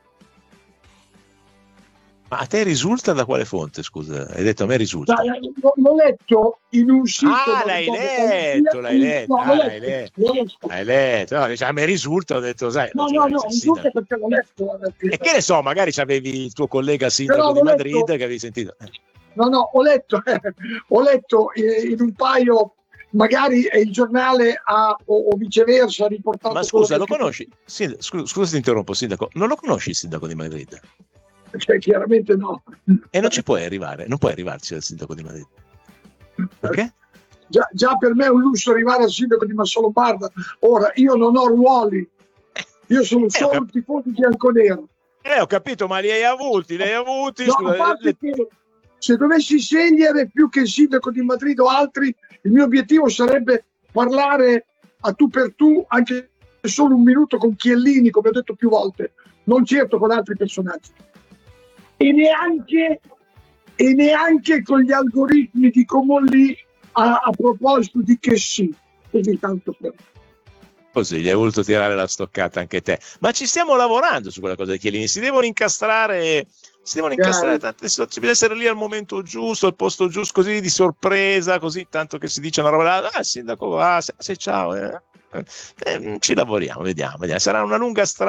Ma a te risulta da quale fonte, scusa? Hai detto a me risulta. Dai, l'ho, l'ho letto in un sito. Ah, l'hai dove- letto, l'hai letto, No, ah, l'ho l'hai letto, letto. l'ho letto. Hai letto, no, dice, a me risulta, ho detto, sai, No, non no, c'è- no, c'è il risulta sindaco. perché l'ho letto. l'ho letto. E che ne so, magari c'avevi il tuo collega sindaco Però di l'ho Madrid letto. che avevi sentito. Eh. No, no, ho letto, ho letto eh, in un paio, magari è il giornale ha, o, o viceversa, ha riportato. Ma quello scusa, che- lo conosci? Sì, scusa, scusa, ti interrompo, sindaco. Non lo conosci il sindaco di Madrid? Cioè, chiaramente no. E non ci puoi arrivare, non puoi arrivarci al sindaco di Madrid. Perché? già, già per me è un lusso arrivare al sindaco di Massolombarda. Ora, io non ho ruoli, io sono Eh, solo ho un tifoso bianconero. Eh, ho capito, ma li hai avuti, li hai avuti. No, scusa, a parte le- che se dovessi scegliere più che il sindaco di Madrid o altri, il mio obiettivo sarebbe parlare a tu per tu, anche solo un minuto con Chiellini, come ho detto più volte, non certo con altri personaggi. E neanche, e neanche con gli algoritmi di Comolli a, a proposito di che sì. Così tanto per Così, gli hai voluto tirare la stoccata anche te. Ma ci stiamo lavorando su quella cosa di Chiellini. Si devono incastrare, si devono incastrare Chiaro. tante situazioni. Deve essere lì al momento giusto, al posto giusto, così di sorpresa, così tanto che si dice una roba. là, Ah, il sindaco va, se, se ciao. Eh. Eh, ci lavoriamo, vediamo, vediamo. Sarà una lunga strada.